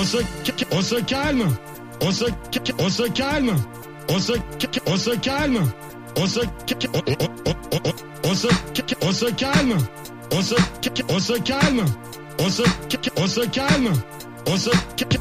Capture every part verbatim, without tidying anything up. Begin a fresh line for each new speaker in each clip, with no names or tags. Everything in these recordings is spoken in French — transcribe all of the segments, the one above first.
On se, on se calme. On se, on se calme. On se, on se calme. On se, on, on, on, on se, on se calme. On se, on se calme. On se, on se calme. On se,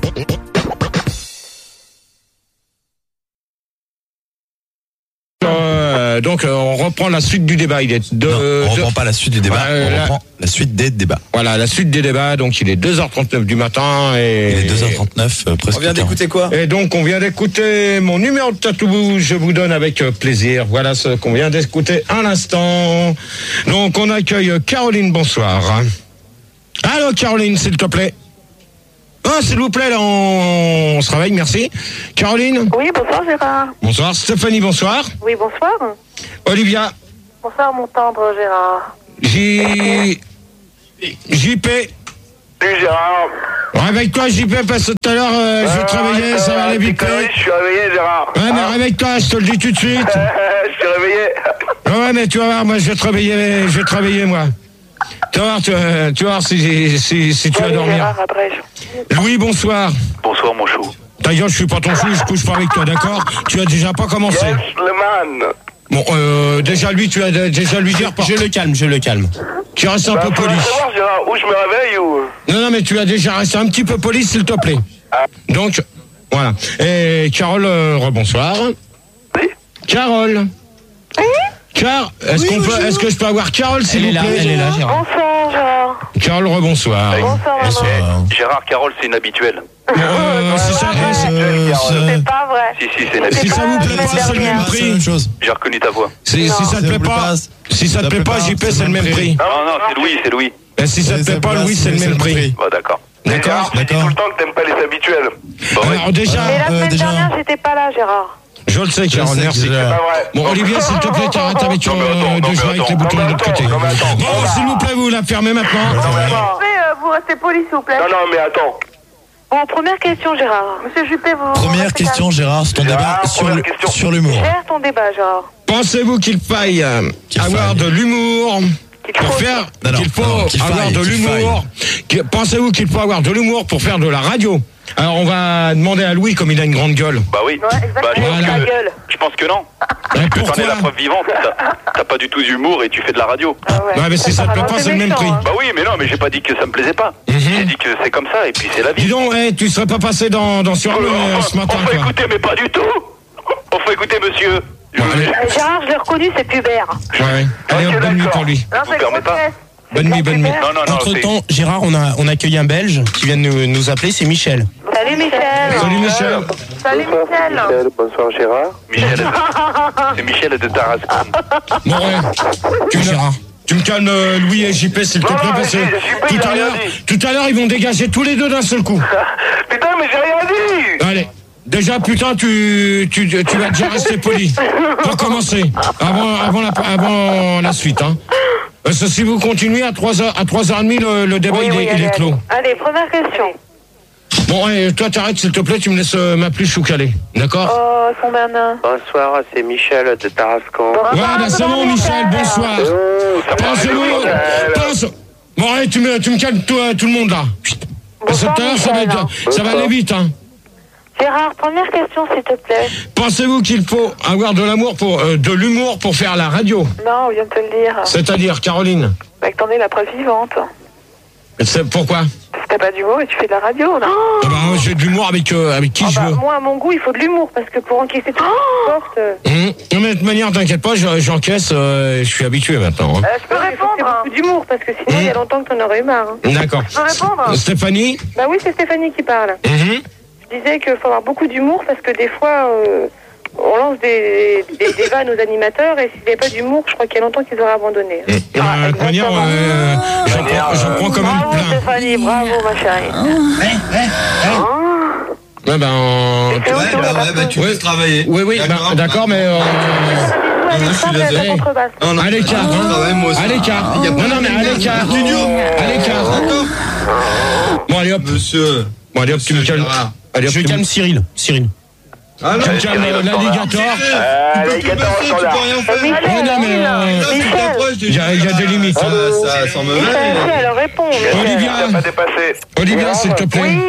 Euh, donc euh, on reprend la suite du débat. Il est de,
non, on reprend
de...
pas la suite du débat,
euh,
on
la...
reprend la suite des débats.
Voilà, la suite des débats. Donc il est deux heures trente-neuf du matin et...
Il est deux heures trente-neuf, euh, presque.
On vient d'écouter quoi?
Et donc on vient d'écouter mon numéro de tatou, je vous donne avec plaisir. Voilà ce qu'on vient d'écouter à l'instant. Donc on accueille Caroline, bonsoir. Allô Caroline, s'il te plaît. Ah, s'il vous plaît, là, on... on se réveille, merci. Caroline?
Oui, bonsoir Gérard.
Bonsoir. Stéphanie, bonsoir.
Oui, bonsoir.
Olivia?
Bonsoir mon tendre Gérard.
J... J P?
Salut Gérard.
Réveille-toi J P, parce que tout à l'heure, euh, je te réveillais, ça va aller vite.
Je suis réveillé Gérard.
Ouais, mais
ah.
réveille-toi, je te le dis tout de suite.
Je suis réveillé.
Ouais, mais tu vas voir, moi, je vais te réveiller, je vais te réveiller, moi. Tu vas voir, tu, euh, tu vas voir si, si, si tu vas dormir.
Gérard, après, je...
Louis, bonsoir.
Bonsoir mon chou.
Ta gueule, je suis pas ton chou, je couche pas avec toi, d'accord? Tu as déjà pas commencé.
Yes, le man.
Bon, euh, déjà lui, tu as déjà lui dire pas.
Je le calme, je le calme.
Tu restes un
Bah,
peu
faut
poli.
savoir Gérard, où je me réveille ou...
Non, non, mais tu as déjà resté un petit peu poli, s'il te plaît.
Ah.
Donc, voilà. Et Carole, euh, rebonsoir.
Oui.
Carole. Car, est-ce
Oui,
qu'on peut,
bonjour.
est-ce que je peux avoir Carole, s'il
Elle
vous
est là,
plaît?
elle est là, Gérard.
Bonsoir Gérard.
Carole, rebonsoir.
Bonsoir maman.
Euh,
Gérard, Carole, c'est inhabituel.
Euh, si ça,
Ouais.
si-
euh,
C'est pas vrai.
Si, si, c'est
C'est
inhabituel.
si ça vous plaît
pas
pas,
la
c'est le même
dernière.
c'est la
prix.
même chose.
J'ai reconnu ta voix.
Si,
Non.
si ça te plaît pas, si ça te plaît pas, J P, c'est le même prix.
Non, non, c'est Louis, c'est Louis.
Et si ça te plaît pas, Louis, c'est le même prix.
Bon, d'accord.
D'accord,
Gérard, tu dis
d'accord.
tout le temps que t'aimes pas les habituels. Bon, ouais.
Alors déjà,
Mais la
Euh,
semaine
déjà-
dernière, j'étais pas là Gérard.
je le sais, Carole,
sais,
merci.
déjà.
C'est pas vrai.
Bon, Olivier, s'il te plaît, t'arrêtes avec
Non, mais
euh,
attends,
de
non,
jouer
mais
avec les
attends,
boutons de
non, mais
l'autre côté.
attends, non, mais attends.
Bon, s'il vous plaît, vous la fermez maintenant.
Non, mais attends.
Juppé, euh, vous restez poli s'il vous plaît.
Non, non, mais attends.
Bon, première question Gérard. Monsieur Juppé, vous...
Première
restez
question,
calme.
Gérard, c'est ton
Gérard,
débat sur
première
le-
question.
sur l'humour.
Gère ton débat Gérard.
Pensez-vous qu'il faille euh,
Qu'il
avoir
faille.
de l'humour
Qu'il
pour
faut-
faire
Non, non,
qu'il faut
non, qu'il
avoir
faille,
de
qu'il
l'humour que- Pensez-vous qu'il faut avoir de l'humour pour faire de la radio? Alors on va demander à Louis, comme il a une grande gueule.
Bah oui.
Ouais, exactement.
Bah, je, pense
Voilà.
Ta
que,
gueule.
je pense que non.
Et
T'en es
pourquoi?
la preuve vivante. T'as- T'as pas du tout d'humour et tu fais de la radio.
Ah ouais.
Ouais, mais si ça te plaît pas, c'est le même
méchant,
prix.
hein.
Bah oui, mais non, mais j'ai pas dit que ça me plaisait pas.
Mhm.
J'ai dit que c'est comme ça et puis c'est la vie.
Dis donc, hey, tu serais pas passé dans, dans sur le euh,
Enfin,
ce matin,
enfin,
quoi.
écoutez, mais pas du tout. Enfin, écoutez, monsieur. Je-
Ouais, allez.
Euh, Gérard, je l'ai reconnu, c'est Pubert.
Ouais, ouais. Allez,
Ok,
hop, bonne nuit
d'accord.
pour lui.
Non,
vous
c'est
permets
le
pas.
process.
Bonne nuit, bonne nuit.
Non, non, non.
Entre
c'est-
temps, Gérard, on a, on a accueilli un Belge qui vient de nous, nous appeler, c'est Michel.
Salut Michel.
Salut Michel.
Salut Michel.
Bonsoir Gérard. Michel, de- c'est Michel de Tarascon.
Bon, ouais. Tu me,
Gérard.
tu me calmes euh, Louis et J P, s'il te
Non,
plaît,
non,
parce que
mais J P, il
tout
a
à
rien
l'heure,
dit.
tout à l'heure, ils vont dégager tous les deux d'un seul coup.
Putain, mais j'ai rien dit.
Allez. Déjà, putain, tu, tu, tu vas déjà rester poli. Pour commencer. Avant, avant, la, avant la suite, hein. Parce que si vous continuez à trois heures, à trois heures trente, le, le débat,
Oui,
il,
oui,
est, il
allez,
est clos.
allez. Allez, première question.
Bon, et toi, t'arrêtes, s'il te plaît, tu me laisses euh, m'appeler Choucalé. D'accord?
Oh, son Bernard.
Bonsoir, c'est Michel de Tarascon.
Voilà, c'est bon, Michel, bonsoir. Pensez-vous, pense. Bon, allez, tu me, tu me calmes tout, euh, tout le monde, là. Chut. Parce que tout à l'heure, ça va être- ça va aller vite, hein.
Gérard, première question, s'il te plaît.
Pensez-vous qu'il faut avoir de l'amour pour, euh, de l'humour pour faire la radio?
Non, on vient de te le dire.
C'est-à-dire, Caroline?
Bah, que t'en es la preuve vivante.
C'est pourquoi?
Parce que t'as pas d'humour et tu fais de la radio, non?
Ah bah, moi, j'ai de l'humour avec, euh, avec qui
Ah
je
bah,
veux.
moi, à mon goût, il faut de l'humour, parce que pour encaisser tout ce porte... Euh,
Hum. Non, mais de toute manière, t'inquiète pas, je- j'encaisse, euh, je suis habitué maintenant. hein.
je peux répondre. Il faut beaucoup d'humour, parce que sinon, il y a longtemps que t'en aurais eu marre. Hein.
D'accord.
Je peux répondre?
Stéphanie?
Bah oui, c'est Stéphanie qui parle.
Mhm.
Je disais qu'il faut avoir beaucoup d'humour, parce que des fois, euh, on lance des, des, des vannes aux animateurs, et s'il n'y avait pas d'humour, je crois qu'il y a longtemps qu'ils auraient abandonné.
Euh, de toute manière, euh, j'en prends, j'en prends quand même
Bravo
plein.
Stéphanie, bravo ma chérie.
Ouais, ben, euh,
C'est où,
Ouais,
c'est où,
bah
la
ouais, bah tu
Oui.
laisses travailler.
oui, oui, bah, d'accord, mais euh,
Non, non, je suis
la
désolé.
contrebasse.
Non, non,
à l'écart,
je
hein.
travaille, moi aussi.
À l'écart.
Il y a pas
Non, non, mais à
de
l'écart.
studio.
À l'écart.
D'accord.
Bon, allez hop.
Monsieur.
Bon, allez hop, tu me
Monsieur
calmes.
Gérard.
Allez hop,
Je
tu me
calme Cyril. Cyril.
Ah non,
tu me calmes euh, l'alligator.
Euh,
tu peux
les
plus
quatorze
passer, tu
standards.
peux rien faire.
Michel,
Ouais, non, mais,
Michel,
euh,
Là, tu
Michel.
t'approches des
Il y a- il y a des limites,
Ça,
hein.
ça, ça me
Michel,
met.
alors réponds. Michel.
Olivia.
T'as pas dépassé.
Olivia, s'il te plaît.
Oui.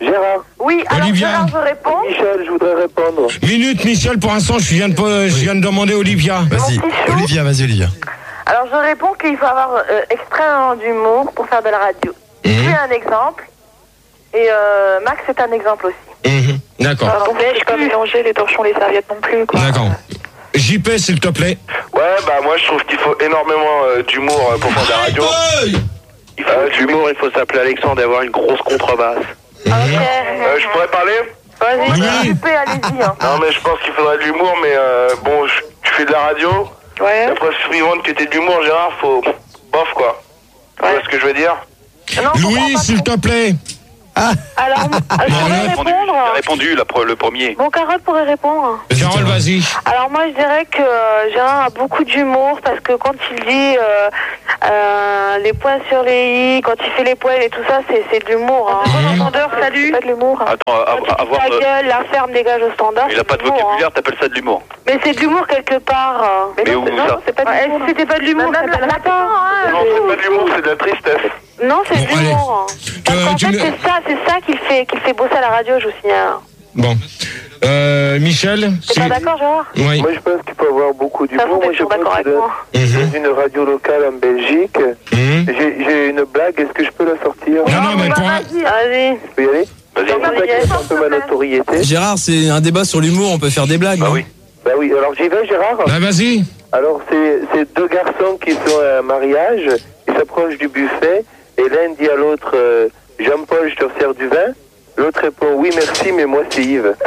Gérard.
Oui, alors
Olivia.
Gérard, je réponds.
Michel, je voudrais répondre.
Minute, Michel, pour l'instant, je viens de, je viens de demander Olivia.
Vas-y,
Mon petit chou.
Olivia, vas-y, Olivia.
Alors je réponds qu'il faut avoir euh, extrêmement d'humour pour faire de la radio. Je suis un exemple. Et euh, Max est un exemple aussi.
Mhm. D'accord.
Alors, donc, je peux pas mélanger les torchons, les serviettes non plus, quoi.
D'accord. J P, s'il te plaît.
Ouais, bah moi je trouve qu'il faut énormément euh, d'humour euh, pour faire de la radio. Il faut euh, d'humour, il faut s'appeler Alexandre et avoir une grosse contrebasse.
Ok.
Euh, je pourrais parler?
Vas-y,
Oui.
J P, allez-y. Hein.
Non mais je pense qu'il faudrait de l'humour, mais euh, bon, je- tu fais de la radio.
Ouais.
La preuve suivante que t'es de l'humour, Gérard, faut... Bof, quoi. Tu vois ce que je veux dire?
Non, je comprends
Louis,
pas
s'il
trop.
te plaît.
Alors, je pourrais
répondu,
répondre.
j'ai répondu la pre- le premier.
Bon, Carole pourrait répondre.
Carole, vas-y.
Alors moi je dirais que euh, Gérard a beaucoup d'humour parce que quand il dit euh, euh, les points sur les i, quand il fait les poils et tout ça, c'est, c'est de l'humour. Hein.
Mmh.
Entendeur, salut. C'est pas de l'humour. Hein.
Attends, à-
Quand il
à-
dit
avoir...
la
euh,
gueule, la ferme dégage au standard.
il a pas de
c'est l'humour,
vocabulaire, t'appelles ça de l'humour.
hein. Mais c'est de l'humour quelque part. hein.
Mais
non,
où
c'est- non,
ça
c'est pas de l'humour. Ouais, c'était pas de l'humour, ça s'appelle pas. Hein,
Non, c'est pas de l'humour, c'est de la tristesse.
Non, c'est
Bon,
de l'humour. hein. Parce
Euh,
qu'en
tu
fait,
me-
c'est ça, c'est ça qu'il fait, qu'il fait bosser à la radio, je vous signale.
Bon. Euh, Michel.
T'es
si-
pas d'accord, Gérard?
Oui.
Moi, je pense qu'il faut avoir beaucoup
Ça,
d'humour.
vous
Moi,
êtes
je
toujours
pense
d'accord avec
que
moi.
Mhm.
dans une radio locale en Belgique,
Mhm.
j'ai, j'ai une blague. Est-ce que je peux la sortir?
Non, non, mais
bah,
pour un-
vas-y. Vas-y.
Je peux y aller?
Vas-y.
C'est pas que c'est un peu ma notoriété.
Gérard, c'est un débat sur l'humour, on peut faire des blagues.
Bah
hein.
oui.
Bah oui, alors j'y vais, Gérard.
Bah, vas-y.
Alors, c'est, c'est deux garçons qui sont à un mariage. Ils s'approchent du buffet. Et l'un dit à l'autre, euh, Jean-Paul, je te resserre du vin. L'autre répond, oui, merci, mais moi, c'est Yves.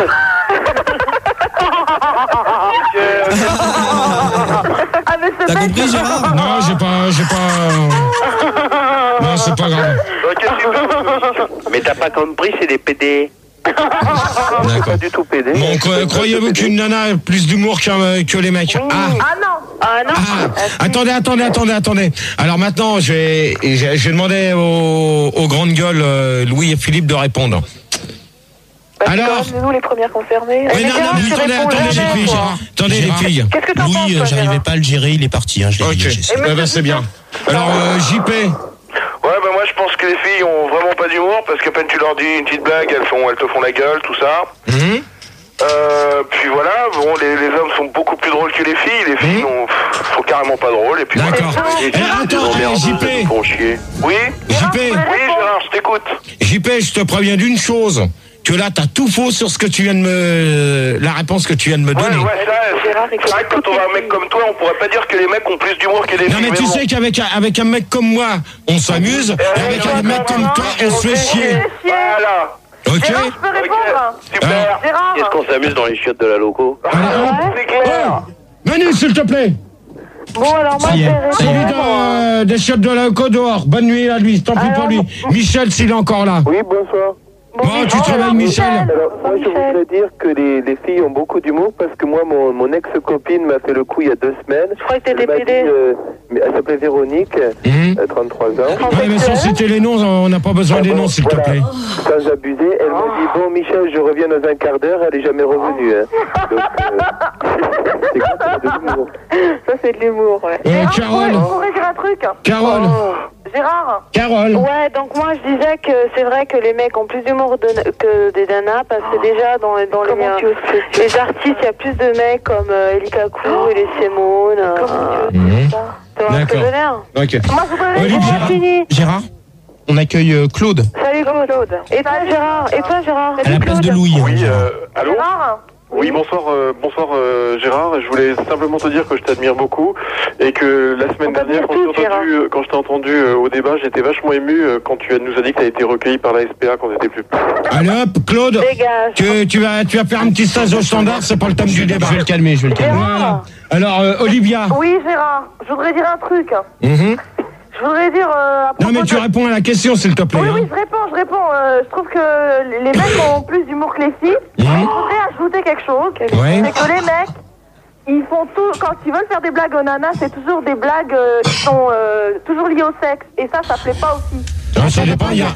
Ah, mais c'est
T'as
bête.
compris, Gérard?
Non, j'ai pas, j'ai pas. Non, c'est pas grave.
Mais t'as pas compris, c'est des P D.
C'est pas du tout pédé.
Bon, cro- croyez-vous qu'une nana a plus d'humour que, que les mecs? Ah.
Ah non. Ah non.
Ah, attendez, attendez, attendez, attendez. Alors maintenant, je vais, je vais je vais demander aux, aux grandes gueules, euh, Louis et Philippe, de répondre. Alors
C'est nous les premières concernées.
Oui, non, non, mais attendez, attendez les filles, Gérard. Attendez les
Gérard.
filles.
Qu'est-ce que t'en penses,
Louis,
toi,
euh, j'arrivais
Gérard
pas à le gérer, il est parti, hein, je l'ai
Ok,
dégagé.
eh ben, c'est bien. Alors, euh, J P.
Ouais, bah moi je pense que les filles ont vraiment pas d'humour parce qu'à peine tu leur dis une petite blague, elles, font, elles te font la gueule, tout ça.
Mhm.
Euh, puis voilà, bon, les, les hommes sont beaucoup plus drôles que les filles. Les filles
Mhm.
ont, sont carrément pas drôles. Et puis
D'accord.
voilà.
Eh,
Les filles,
attends,
des
eh,
emmerdeuses,
J P.
elles nous font chier. Oui
J P.
Oui, Gérard, je t'écoute.
J P, je te préviens d'une chose. Que là, t'as tout faux sur ce que tu viens de me... La réponse que tu viens de me
Ouais,
donner.
ouais, ça, c'est
Gérard,
c'est vrai que quand on a un mec comme toi, on pourrait pas dire que les mecs ont plus d'humour que les
Non,
filles.
mais tu
bon.
sais qu'avec un- avec un mec comme moi, on s'amuse. Et avec un mec comme toi, on se fait chier.
Voilà.
Ok?
Gérard, je peux répondre.
Super.
Gérard.
Est-ce qu'on s'amuse dans les chiottes de la loco?
Allez, hop.
C'est clair.
Oh, Manu, s'il te plaît.
Bon, alors moi,
Ça y
je
est,
vais
ça y est.
Celui
répondre.
de, des chiottes de la côte dehors. Bonne nuit à lui, tant pis pour lui. Michel, s'il est encore là.
Oui, bonsoir.
Bon, tu travailles, Michel.
Alors, moi, je voudrais dire que les, les filles ont beaucoup d'humour parce que moi, mon, mon ex-copine m'a fait le coup il y a deux semaines.
Je crois que t'étais
Elle m'a
pédé.
dit, euh, mais elle s'appelait Véronique,
Mhm.
euh, trente-trois ans.
Ouais, mais sans citer les noms, on n'a pas besoin des noms, s'il te
Voilà.
plaît.
Sans abuser, elle m'a dit, bon, Michel, je reviens dans un quart d'heure, elle est jamais revenue. Hein. Donc, euh, c'est quoi, ça, de l'humour?
Ça, c'est de l'humour, ouais.
Euh,
Gérard,
Carole.
je pourrais dire un truc.
Carole.
Gérard.
Carole.
Ouais, donc moi je disais que c'est vrai que les mecs ont plus d'humour de- que des nanas parce que déjà dans, dans les, euh, les artistes il y a plus de mecs comme euh, Eli Kakou et les Simone. Euh,
Mhm.
tu vois ce que je
D'accord.
veux dire?
Ok.
Moi je voudrais
Olivier,
répondre,
Gérard.
fini.
Gérard, on accueille euh, Claude,
Salut Claude. Et toi Gérard? Et toi Gérard?
à la place de Louis. hein,
Oui,
Gérard.
euh, allô
Gérard?
Oui, bonsoir, euh, bonsoir euh, Gérard. Je voulais simplement te dire que je t'admire beaucoup et que la semaine
On t'admire
dernière, quand je
tous,
t'ai entendu, euh, quand je t'ai entendu euh, au débat, j'étais vachement ému euh, quand tu nous as dit que tu as été recueilli par la S P A quand tu étais plus petit.
Allez hop, Claude.
Dégage.
Que tu vas, tu vas faire un petit stage au standard, c'est pas le thème du débat.
Je vais le calmer, je vais le calmer.
Voilà. Alors, euh, Olivia.
Oui Gérard, je voudrais dire un truc.
Mhm.
Je voudrais dire euh, à
Non,
propos
mais tu
de-
réponds à la question, s'il te plaît.
Oui,
hein.
oui, je réponds, je réponds. Euh, je trouve que les mecs ont plus d'humour que les filles.
Mhm.
Je voudrais ajouter quelque chose.
Ouais.
C'est que les mecs, ils font tout, quand ils veulent faire des blagues aux nanas, c'est toujours des blagues euh, qui sont euh, toujours liées au sexe. Et ça, ça plaît pas aussi.
Ah, ça dépend, il y a...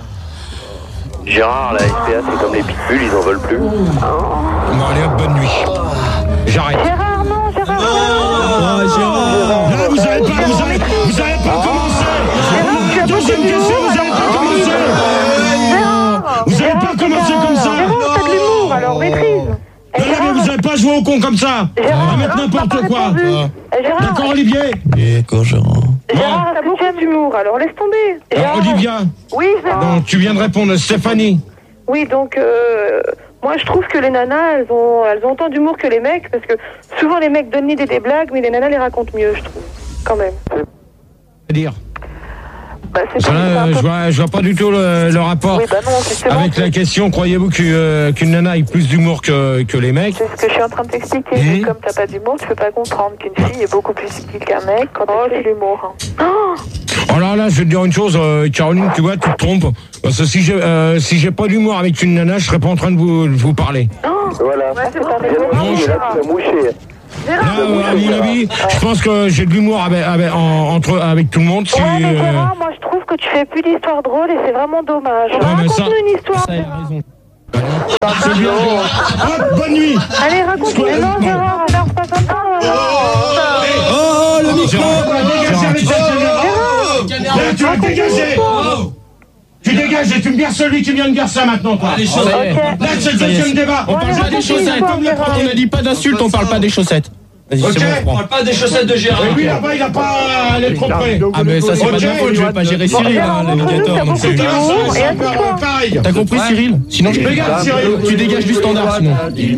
Gérard, la S P A, c'est comme les pitbulls, ils en veulent plus.
Bon, allez hop, bonne nuit. J'arrête.
Gérard, non, Gérard, non.
Oh, Gérard.
Non, vous avez pas, vous avez, vous avez pas commencé.
tu as
Deuxième
beaucoup
question,
d'humour,
vous avez pas
alors.
commencé.
Gérard,
Vous avez
Gérard,
pas commencer comme ça.
Gérard, t'as de l'humour, alors maîtrise.
Non, non, mais vous n'avez pas joué au con comme ça.
Gérard,
À mettre
non,
n'importe
t'as pas
quoi.
répondu. Eh, Gérard,
D'accord, Olivier.
Et quand je rentre.
Gérard, t'as beaucoup d'humour, alors laisse tomber.
Alors,
Gérard.
Olivia.
Oui, Gérard.
Non, tu viens de répondre. Stéphanie.
Oui, donc, euh, moi, je trouve que les nanas, elles ont, elles ont autant d'humour que les mecs, parce que souvent, les mecs donnent l'idée des blagues, mais les nanas les racontent mieux, je trouve, quand même.
C'est-à-dire
Bah, c'est
Parce que
pas-
là,
c'est un
euh,
peu-
je vois, je vois pas du tout le, le rapport
Oui, bah non, justement,
avec la
c'est-
question. Croyez-vous que, euh, qu'une nana ait plus d'humour que, que les mecs?
C'est ce que je suis en train de t'expliquer.
Mmh.
Mais Comme t'as pas d'humour, tu peux pas comprendre qu'une fille est beaucoup plus subtile qu'un mec quand oh, c'est l'humour. Hein. Oh,
Alors là, je vais te dire une chose, euh, Caroline, tu vois, tu te trompes. Parce que si j'ai euh, si j'ai pas d'humour avec une nana, je serais pas en train de vous, de vous parler.
oh.
Voilà.
Ouais, c'est pas
Non,
vrai.
je-
Là, tu vas moucher.
Là, euh, à mon avis, je pense que j'ai de l'humour avec, avec, en- entre, avec tout le monde. Si,
Ouais, mais
euh,
Gérard, moi je trouve que tu fais plus d'histoires drôles et c'est vraiment dommage.
Ouais, mais ça-
Raconte-nous une histoire.
ça, il a
Gérard.
raison. C'est bien. Hop, bonne nuit.
Allez, raconte-nous. Mais non, Gérard, alors c'est pas comme ça.
Oh, le micro. Dégagez avec cette caméra. Là, tu vas te dégager. Tu dégages et tu me gardes celui qui vient de dire ça maintenant, toi.
Les chaussettes.
Là, c'est le deuxième débat.
On parle pas des chaussettes. On ne dit pas d'insultes, on parle pas des chaussettes. Vas-y,
Ok.
c'est bon, je prends.
Pas des chaussettes de Gérard.
Et lui, là-bas, il a pas à aller trop près.
Ah, mais ça, c'est pas de ma faute, je vais pas gérer Cyril, hein, le médiateur. donc c'est-
C'est un peu pareil.
T'as compris, Cyril? Sinon, je
Regarde, Cyril.
Tu dégages du standard, sinon.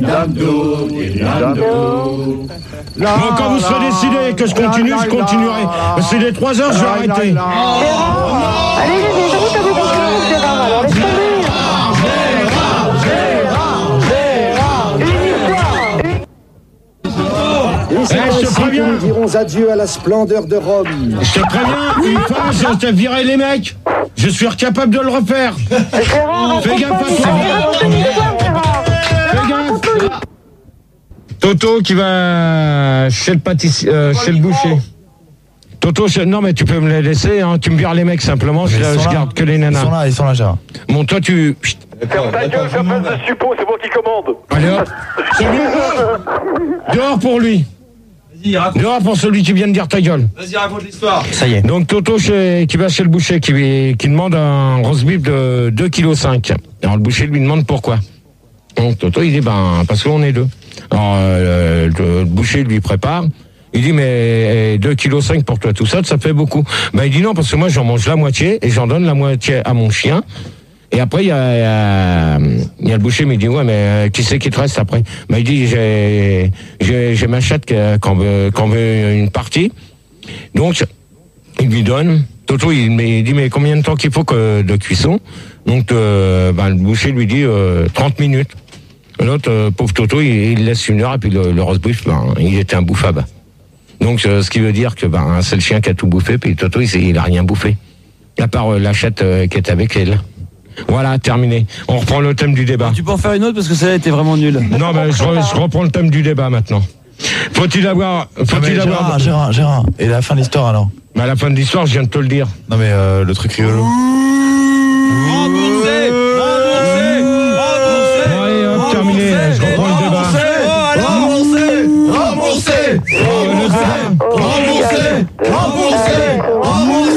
Bon, quand vous serez décidé que je continue, je continuerai. C'est les trois heures, je vais arrêter.
Allez, allez, j'avoue, t'as beaucoup d'humour, Gérard, alors laisse tomber.
Eh, je te préviens.
Nous dirons adieu à la splendeur de Rome.
Je te préviens, une fois, je t'ai viré les mecs. Je suis incapable de le refaire.
Gérard,
Fais gaffe à
raconte-moi
toi.
une- raconte une histoire, Gérard.
Fais gaffe. Toto qui va chez le pâtissier, euh, chez le boucher. Toto, je- non mais tu peux me les laisser, hein. Tu me vires les mecs simplement, je,
Ils sont
je
là.
garde que les
Ils sont
nanas.
là, ils sont là, Gérard.
Bon, toi tu... Chut.
Ferme ta gueule, fais pas de suppos, c'est moi qui commande.
Allez hop. C'est lui. Dehors pour lui.
Vas-y, raconte,
Dehors pour celui qui vient de dire ta gueule.
vas-y, raconte l'histoire.
Ça y est.
Donc Toto chez- qui va chez le boucher, qui, lui- qui demande un roast beef de deux virgule cinq kilos. Alors le boucher lui demande pourquoi. Donc Toto il dit ben parce qu'on est deux. Alors euh, le, le boucher lui prépare. Il dit mais deux virgule cinq kilos pour toi tout seul ça fait beaucoup. Ben il dit non parce que moi j'en mange la moitié et j'en donne la moitié à mon chien. Et après il y a, il y a, il y a le boucher mais il dit ouais mais euh, qui c'est qui te reste après. Ben il dit j'ai j'ai, j'ai ma chatte qui en veut, qui en veut une partie. Donc il lui donne. Toto il, mais, il dit mais combien de temps qu'il faut que, de cuisson. Donc euh, ben, le boucher lui dit euh, trente minutes. L'autre euh, pauvre Toto il, il laisse une heure et puis le, le roast beef ben, il était imbouffable. Donc euh, ce qui veut dire que ben, c'est le chien qui a tout bouffé puis Toto il, il a rien bouffé. À part euh, la chatte euh, qui est avec elle. Voilà, terminé. On reprend le thème du débat.
Tu peux en faire une autre parce que celle-là était vraiment nulle.
Non mais je, re- je reprends le thème du débat maintenant. Faut-il avoir...
Ah,
Faut-il
mais
avoir...
Gérard, Gérard, Gérard. Et la fin de l'histoire alors?
Mais à la fin de l'histoire, je viens de te le dire.
Non mais euh, le truc rigolo.
Remboursé, remboursé, remboursé.
Bon, allez, hop, terminé. Je reprends le débat.
Remboursé, remboursé,
Oh, le débat.
remboursé, remboursé,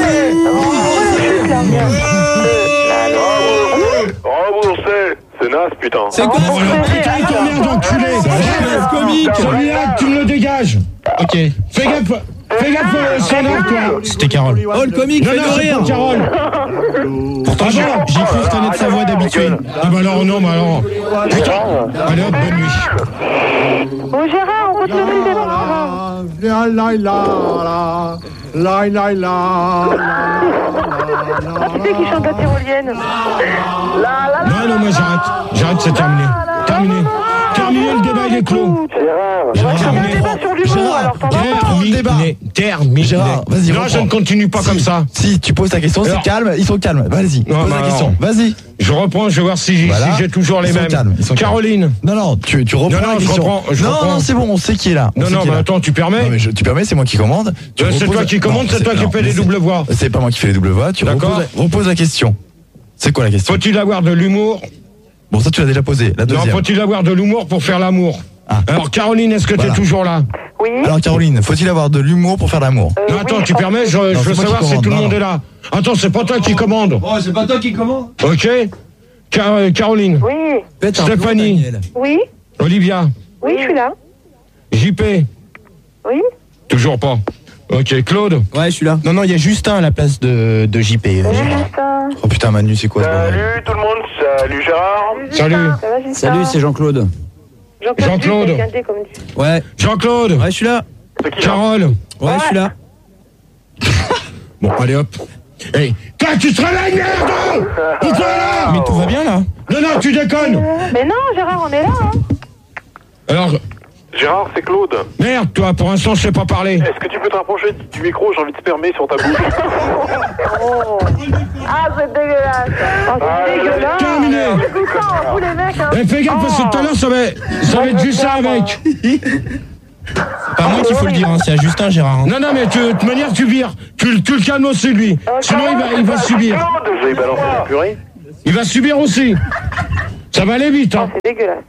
Remboursé. C'est naze, putain.
C'est quoi
Oh, le putain, il t'emmerde, enculé.
ce comique?
Celui-là, tu me le dégages.
Ok.
Fais gaffe. Fais gaffe, euh, Sonore, toi.
C'était Carole.
Oh, le comique,
Non,
fais
non,
de
c'est
rire.
pas Carole.
Pourtant, j'y j'y cru reconnaître sa voix d'habitué.
Ah bah alors, non, bah alors. Putain. Allez, hop, bonne nuit.
Bon, Gérard, on continue le débat.
La la la la la la
Qui c'est qui chante la tyrolienne?
Non, non, moi j'arrête. J'arrête, c'est terminé. Terminé. Terminé, le débat, il est clôt.
Gérard,
C'est un débat sur l'humour, alors t'en vas.
le débat.
Terminé. Terminé.
Gérard, vas-y,
Non,
reprends.
je ne continue pas
Si,
comme ça.
Si tu poses ta question, c'est
Alors-
calme, ils sont calmes. Vas-y,
Non,
pose
bah
la question. Vas-y.
Je reprends, je vais voir si,
Voilà.
si j'ai toujours les
Ils sont
mêmes.
calmes, ils sont calmes.
Caroline.
Non, non, tu, tu reprends
Non, non,
la
je
question.
reprends, je
non,
reprends.
non, c'est bon, on sait qui est là. On
Non,
sait
non,
qui est
mais
là.
attends, tu permets
Non, mais je, tu permets, c'est moi qui commande. Tu
Euh, c'est
reposes
toi
la-
qui commande,
Non,
c'est toi qui
non,
fais les
c'est-
doubles voix.
C'est pas moi qui fais les doubles voix. Tu
D'accord.
reposes, reposes la question. C'est quoi la question?
Faut-il avoir de l'humour?
Bon, ça, tu l'as déjà posé. La
Non,
deuxième.
faut-il avoir de l'humour pour faire l'amour?
Ah.
Alors, Caroline, est-ce que
Voilà.
tu es toujours là?
Oui.
Alors, Caroline, faut-il avoir de l'humour pour faire l'amour?
Euh,
Non, attends,
oui,
tu permets, je, je
c'est
veux
moi qui
savoir si
commande,
tout le
non,
monde
non.
est là. Attends, c'est pas toi qui commande.
Oh, c'est pas toi qui commande.
Ok? Car- Caroline.
Oui.
Stéphanie.
Oui.
Olivia.
Oui, je suis là.
J P.
Oui.
Toujours pas. Ok, Claude.
Ouais, je suis là. Non, non, il y a Justin à la place de, de J P.
Salut, Justin.
Oh putain, Manu, c'est quoi ce bordel?
Salut tout le monde, salut Gérard.
Salut.
Ça va, Justin?
Salut, c'est Jean-Claude.
Jean-Claude.
Jean-Claude.
Duc, quelqu'un, comme tu-
Ouais.
Jean-Claude.
Ouais, je suis là.
C'est qui là
Carole.
Ouais, je suis là.
Bon, allez hop. Hey, toi, tu te réveilles, merde! Où t'es là?
Mais tout va bien là.
Non, non, tu déconnes.
Mais non, Gérard, on est là. Hein.
Alors,
Gérard, c'est Claude.
merde, toi, pour l'instant, je sais pas parler.
Est-ce que tu peux te rapprocher du micro? J'ai envie de spermer sur ta bouche.
Oh. Ah, c'est dégueulasse. Oh, c'est
Ah,
dégueulasse.
terminé.
C'est ça, vous les mecs. Hein.
Eh, fais gaffe, parce que tout à l'heure, ça va, ça va être juste ça avec.
Pas moi qu'il faut le dire, hein, c'est à Justin, Gérard. hein.
Non, non, mais tu- de toute manière, tu vires. Tu, tu le calmes aussi, lui. Sinon, il va, il va subir.
Vous avez balancé la purée?
Il va subir aussi. Ça va aller vite, hein.
C'est dégueulasse.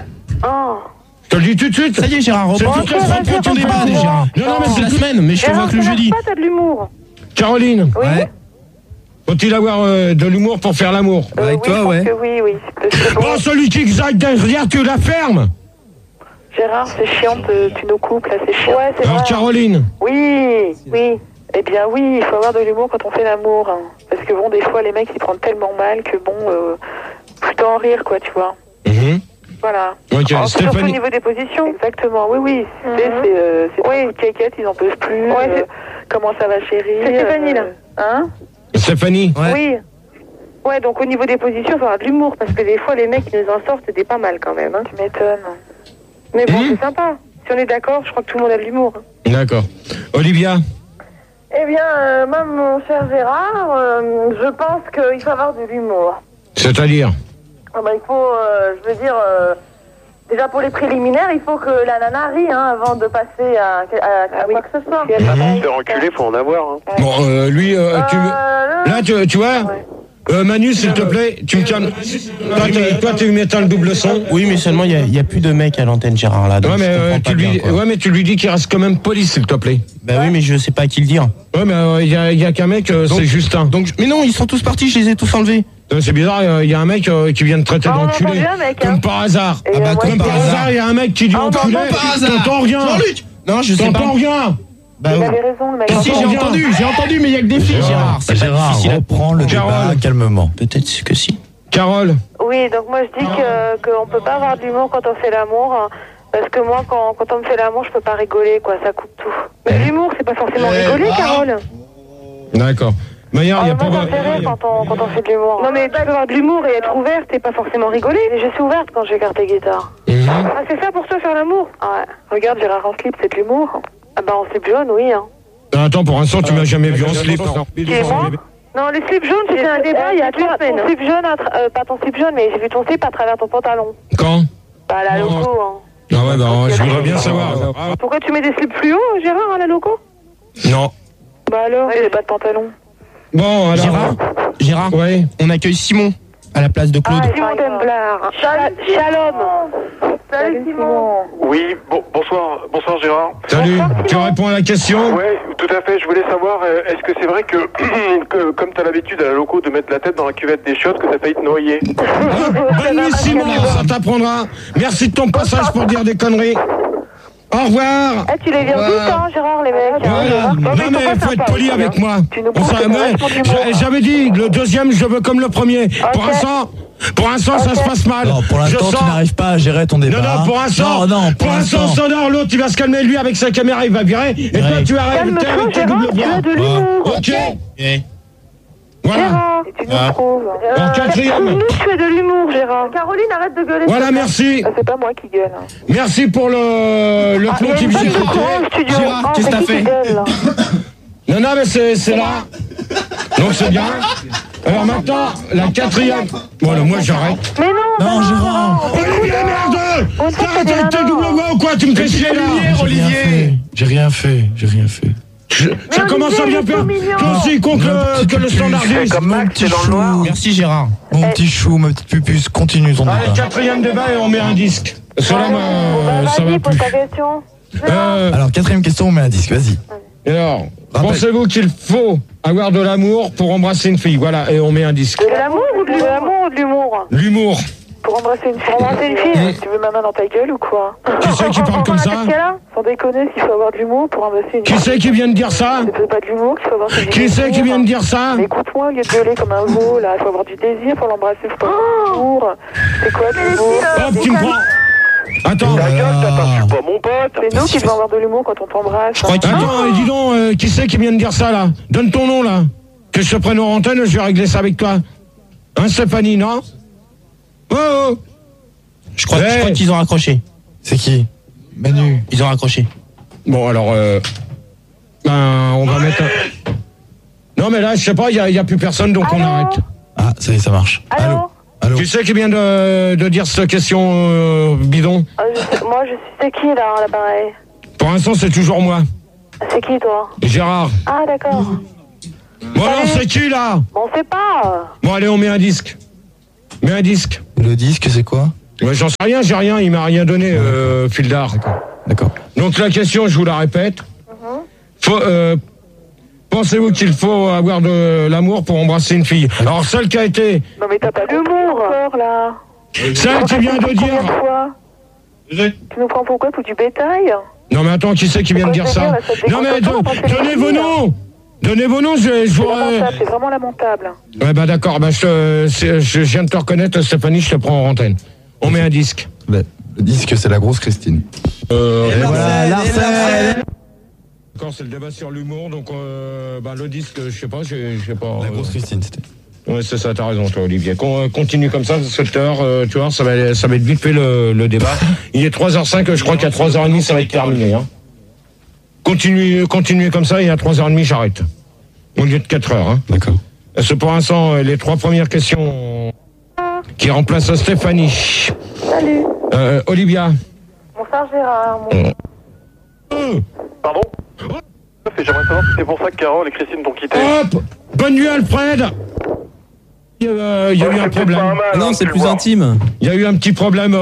Oh.
Je te le dis tout de suite.
Ça y est, Gérard,
C'est
reprends
toute la semaine
reprends ton
qu'on
débat,
parle.
Gérard.
Non, non, mais
C'est
c'est
la
tout-
semaine, mais je te vois
Gérard,
que le
ça
jeudi.
marche pas, t'as de l'humour.
Caroline,
Ouais.
faut-il avoir euh, de l'humour pour faire l'amour?
Euh,
Avec
oui,
toi,
je pense
ouais.
que oui, oui. C'est bon.
Bon, celui qui exalte derrière, tu la fermes.
Gérard, c'est chiant, te- tu nous coupes, là, c'est chiant. Ouais, c'est
Alors,
vrai.
Caroline,
Oui, oui. Eh bien oui, il faut avoir de l'humour quand on fait l'amour. Hein. Parce que bon, des fois, les mecs, ils prennent tellement mal que bon, euh, plutôt en rire, quoi, tu vois.
Mhm.
Voilà.
Ok,
Oh, c'est surtout au
Stéphanie.
niveau des positions. Exactement, oui, oui. Tu sais, c'est euh, c'est oui. Beaucoup de caquettes, ils en peuvent plus.
Ouais,
euh,
c'est-
comment ça va, chérie?
C'est Stéphanie, là.
Hein?
Stéphanie.
Ouais.
Oui. Ouais, donc au niveau des positions, il faut avoir de l'humour. Parce que des fois, les mecs, ils nous en sortent des pas mal quand même. Hein. Tu m'étonnes. Mais bon,
Mhm.
c'est sympa. Si on est d'accord, je crois que tout le monde a de l'humour. Hein.
D'accord. Olivia,
Eh bien, euh, moi, mon cher Gérard, euh, je pense qu'il faut avoir de l'humour.
c'est-à-dire?
Ah bah, il faut, euh, je veux dire, euh, déjà pour les préliminaires, il faut que la nana rie hein, avant de passer à, à, à quoi que ce soit.
Si elle
Bah,
travaille,
se faire enculer, faut en avoir. Hein.
Bon, euh, lui, euh, tu...
Euh,
Là, tu, tu vois, euh, Manu, s'il te plaît, tu me calmes. Toi, tu- Toi, tu m'éteins le double son.
Oui, mais seulement, il n'y a, a plus de mecs à l'antenne, Gérard, là. donc
Ouais mais,
je
euh,
comprends pas
tu lui,
bien, quoi.
ouais, mais tu lui dis qu'il reste quand même poli, s'il te plaît.
Bah oui, mais je sais pas à qui le dire.
Ouais, mais il y, a, y a qu'un mec, euh, c'est Justin.
Donc, je- mais non, ils sont tous partis, je les ai tous enlevés.
Euh, C'est bizarre, il y a un mec euh, qui vient de traiter
Ah, on a
d'enculé.
entendu un mec, hein.
Comme par hasard.
Et,
Ah bah,
euh,
comme
Comme
moi,
par
par
hasard, il y a un mec qui dit
Ah, on
enculé.
entend
par hasard.
T'entends rien.
Jean-Luc Non, je sais pas.
T'entends rien.
Bah
il
oui.
avait raison, le mec.
Si, j'ai
T'entends
entendu,
rien.
j'ai entendu, mais il y a que des filles, Gérard. C'est pas
Gérard,
difficile. à-
reprends le
Carole.
débat calmement.
Peut-être que si.
Carole.
Oui, donc moi je dis que qu'on peut pas avoir de l'humour quand on fait l'amour, hein, parce que moi quand, quand on me fait l'amour, je peux pas rigoler, quoi, ça coupe tout. Mais l'humour, c'est pas forcément rigoler, Carole.
D'accord. Mais il y a,
Oh,
y a
moi,
pas...
ça me fait rire quand on, quand on fait de l'humour. Non mais tu peux avoir de l'humour et être ouverte et pas forcément rigoler. Je suis ouverte quand je garde tes guitares.
Mhm.
Ah, c'est ça pour toi faire l'amour? Ah ouais. Regarde, Gérard en slip, c'est de l'humour. Ah bah en slip jaune, oui. Hein.
Attends, pour l'instant, tu m'as jamais vu en slip.
Qui est moi? Non, le slip jaune, c'était un débat il y a trois semaines. Ton slip jaune, à tra- euh, pas ton slip jaune, mais j'ai vu ton slip à travers ton pantalon.
Quand?
Bah à la
Non.
loco, hein.
Ah ouais, bah je voudrais bien savoir.
Pourquoi tu mets des slips fluo, Gérard, à la loco?
Non.
Bah alors, j'ai pas de pantalon.
Bon, alors...
Gérard Gérard
Ouais.
On accueille Simon à la place de Claude.
Ah, Simon Demblar. Shalom.
Salut Simon.
Oui, bon, bonsoir, bonsoir Gérard.
Salut, tu réponds à la question?
Ouais, tout à fait. Je voulais savoir, euh, est-ce que c'est vrai que, que comme tu as l'habitude à la loco de mettre la tête dans la cuvette des chiottes, que ça failli te noyer?
Bonne nuit, Simon, ça t'apprendra. Merci de ton passage pour dire des conneries. Au revoir.
Eh, tu les viens tout le temps, Gérard, les mecs.
Voilà. Non mais faut être poli avec moi.
Tu nous
On s'en-
prouves que
ouais,
t'as vachement d'humour.
j'a- J'avais dit, le deuxième, je le veux comme le premier. Pour l'instant, pour l'instant, ça se passe mal.
Non, pour
Je
l'instant, tu
sens-
n'arrives pas à gérer ton débat.
Non, non, pour l'instant,
Non, non,
pour l'instant, sonore, l'autre, il va se calmer, lui, avec sa caméra, il va virer. Et toi,
Ouais.
tu arrêtes
Calme-toi,
avec tes
Gérard,
doubles
tu as
voix.
de l'humour.
Ok.
Eh.
Voilà.
Gérard, et tu nous
Ah.
prouves.
En quatrième.
Nous, tu as de l'humour, Gérard.
Caroline, arrête de gueuler.
Voilà, merci.
Ah, c'est pas moi qui gueule. Hein.
Merci pour le, le
Ah, il y
plomb
a
qui
une
vient
bonne
écouter.
courant au studio.
Gérard,
Ah,
qu'est-ce que
c'est
t'as
qui
fait
qui gueule, là?
Non, non, mais c'est c'est là. Donc c'est bien. Alors maintenant, la quatrième. Voilà, moi j'arrête.
Mais non,
Non,
non,
Gérard.
on t'écoute,
Olivier,
hein.
merde!
On sait que
T'arrêtes
t'es
avec tes
nanan.
doubles voix ou quoi? Tu me fais chier là!
J'ai rien fait. J'ai rien fait. J'ai rien fait.
Je- Ça commence à bien faire. Toi aussi, con que, que le standardiste.
Mon petit chou,
Merci, Gérard.
mon petit chou, ma petite pupuce, continue ton
Allez,
débat.
quatrième débat et on met un disque. Cela,
Bon, bah,
ça va
vas-y, pose
plus.
ta question.
Euh,
Alors, quatrième question, on met un disque, vas-y.
alors,
Rappel.
pensez-vous qu'il faut avoir de l'amour pour embrasser une fille. Voilà, et on met un disque.
De l'amour ou de l'amour ou de l'humour?
L'humour.
Pour embrasser une fille. Pour embrasser une fille mmh. Tu veux ma main dans ta gueule ou quoi?
Qui c'est qui parle comme ça?
Sans déconner, s'il faut avoir de l'humour pour embrasser une fille.
Qui c'est qui vient de dire ça?
C'est pas de l'humour qu'il faut avoir.
Qui c'est qui vient de dire ça?
Mais écoute-moi, au lieu de gueuler comme un veau, là, il faut avoir du désir pour l'embrasser, faut pas avoir de l'humour. C'est quoi de l'humour?
Hop, tu me prends. Attends.
Ta gueule, t'insultes pas mon pote.
C'est nous qui devons avoir de l'humour quand on t'embrasse.
Je crois qu'il Attends, dis donc, euh, qui c'est qui vient de dire ça, là? Donne ton nom, là. Que je te prenne en antenne, je vais régler ça avec toi. Hein, Stéphanie, non? Oh, oh.
Je crois, hey. je crois qu'ils ont raccroché.
C'est qui? Manu.
Ils ont raccroché.
Bon, alors, euh, ben, on va mettre... Un... Non, mais là, je sais pas, il n'y a, a plus personne, donc
Allô?
on arrête.
Ah, ça y est, ça marche.
Allô?
Allô? Allô?
Tu sais qui vient de, de dire cette question euh, bidon?
euh, je sais, Moi, je suis... C'est qui, là, à l'appareil?
Pour l'instant, c'est toujours moi.
C'est qui, toi?
Gérard.
Ah, d'accord.
Bon, alors, c'est qui, là?
Bon, on sait pas.
Bon, allez, on met un disque. Mets un disque.
Le disque, c'est quoi?
Ouais, j'en sais rien, j'ai rien, il m'a rien donné, euh, Fildar.
D'accord.
Donc la question, je vous la répète.
Mm-hmm.
Faut, euh, pensez-vous qu'il faut avoir de l'amour pour embrasser une fille? Alors celle qui a été...
Non mais t'as pas d'humour encore là.
Celle qui vient de dire...
Tu nous prends pour quoi? Pour du bétail?
Non mais attends, qui c'est qui vient de dire ça? Non mais donnez vos noms. Donnez vos noms, je, je vous...
C'est vraiment lamentable.
Ouais bah d'accord, bah, je, je, je viens de te reconnaître, Stéphanie, je te prends en antenne. On met un disque.
Le disque, c'est la grosse Christine.
Euh,
et voilà, Larsen.
D'accord, c'est le débat sur l'humour, donc euh, bah, le disque, je sais pas, je sais pas.
La
euh...
grosse Christine, c'était.
Ouais, c'est ça, t'as raison, toi, Olivier. Con, continue comme ça, cette heure, euh, tu vois, ça va, ça va être vite fait le, le débat. Il est trois heures cinq, je crois qu'à trois heures trente, ça va être terminé. Hein. Continue, continue comme ça, et à trois heures trente, j'arrête. Au lieu de quatre heures. Hein.
D'accord.
C'est pour l'instant les trois premières questions qui remplacent Stéphanie.
Salut.
Euh, Olivia.
Bonsoir Gérard. Mon...
Euh.
Pardon? J'aimerais savoir si c'est pour ça que Carole et Christine t'ont quitté.
Hop! Bonne nuit, Alfred! Il y a, il y a ouais, eu un problème.
Mal, non, hein, c'est plus voir. Intime.
Il y a eu un petit problème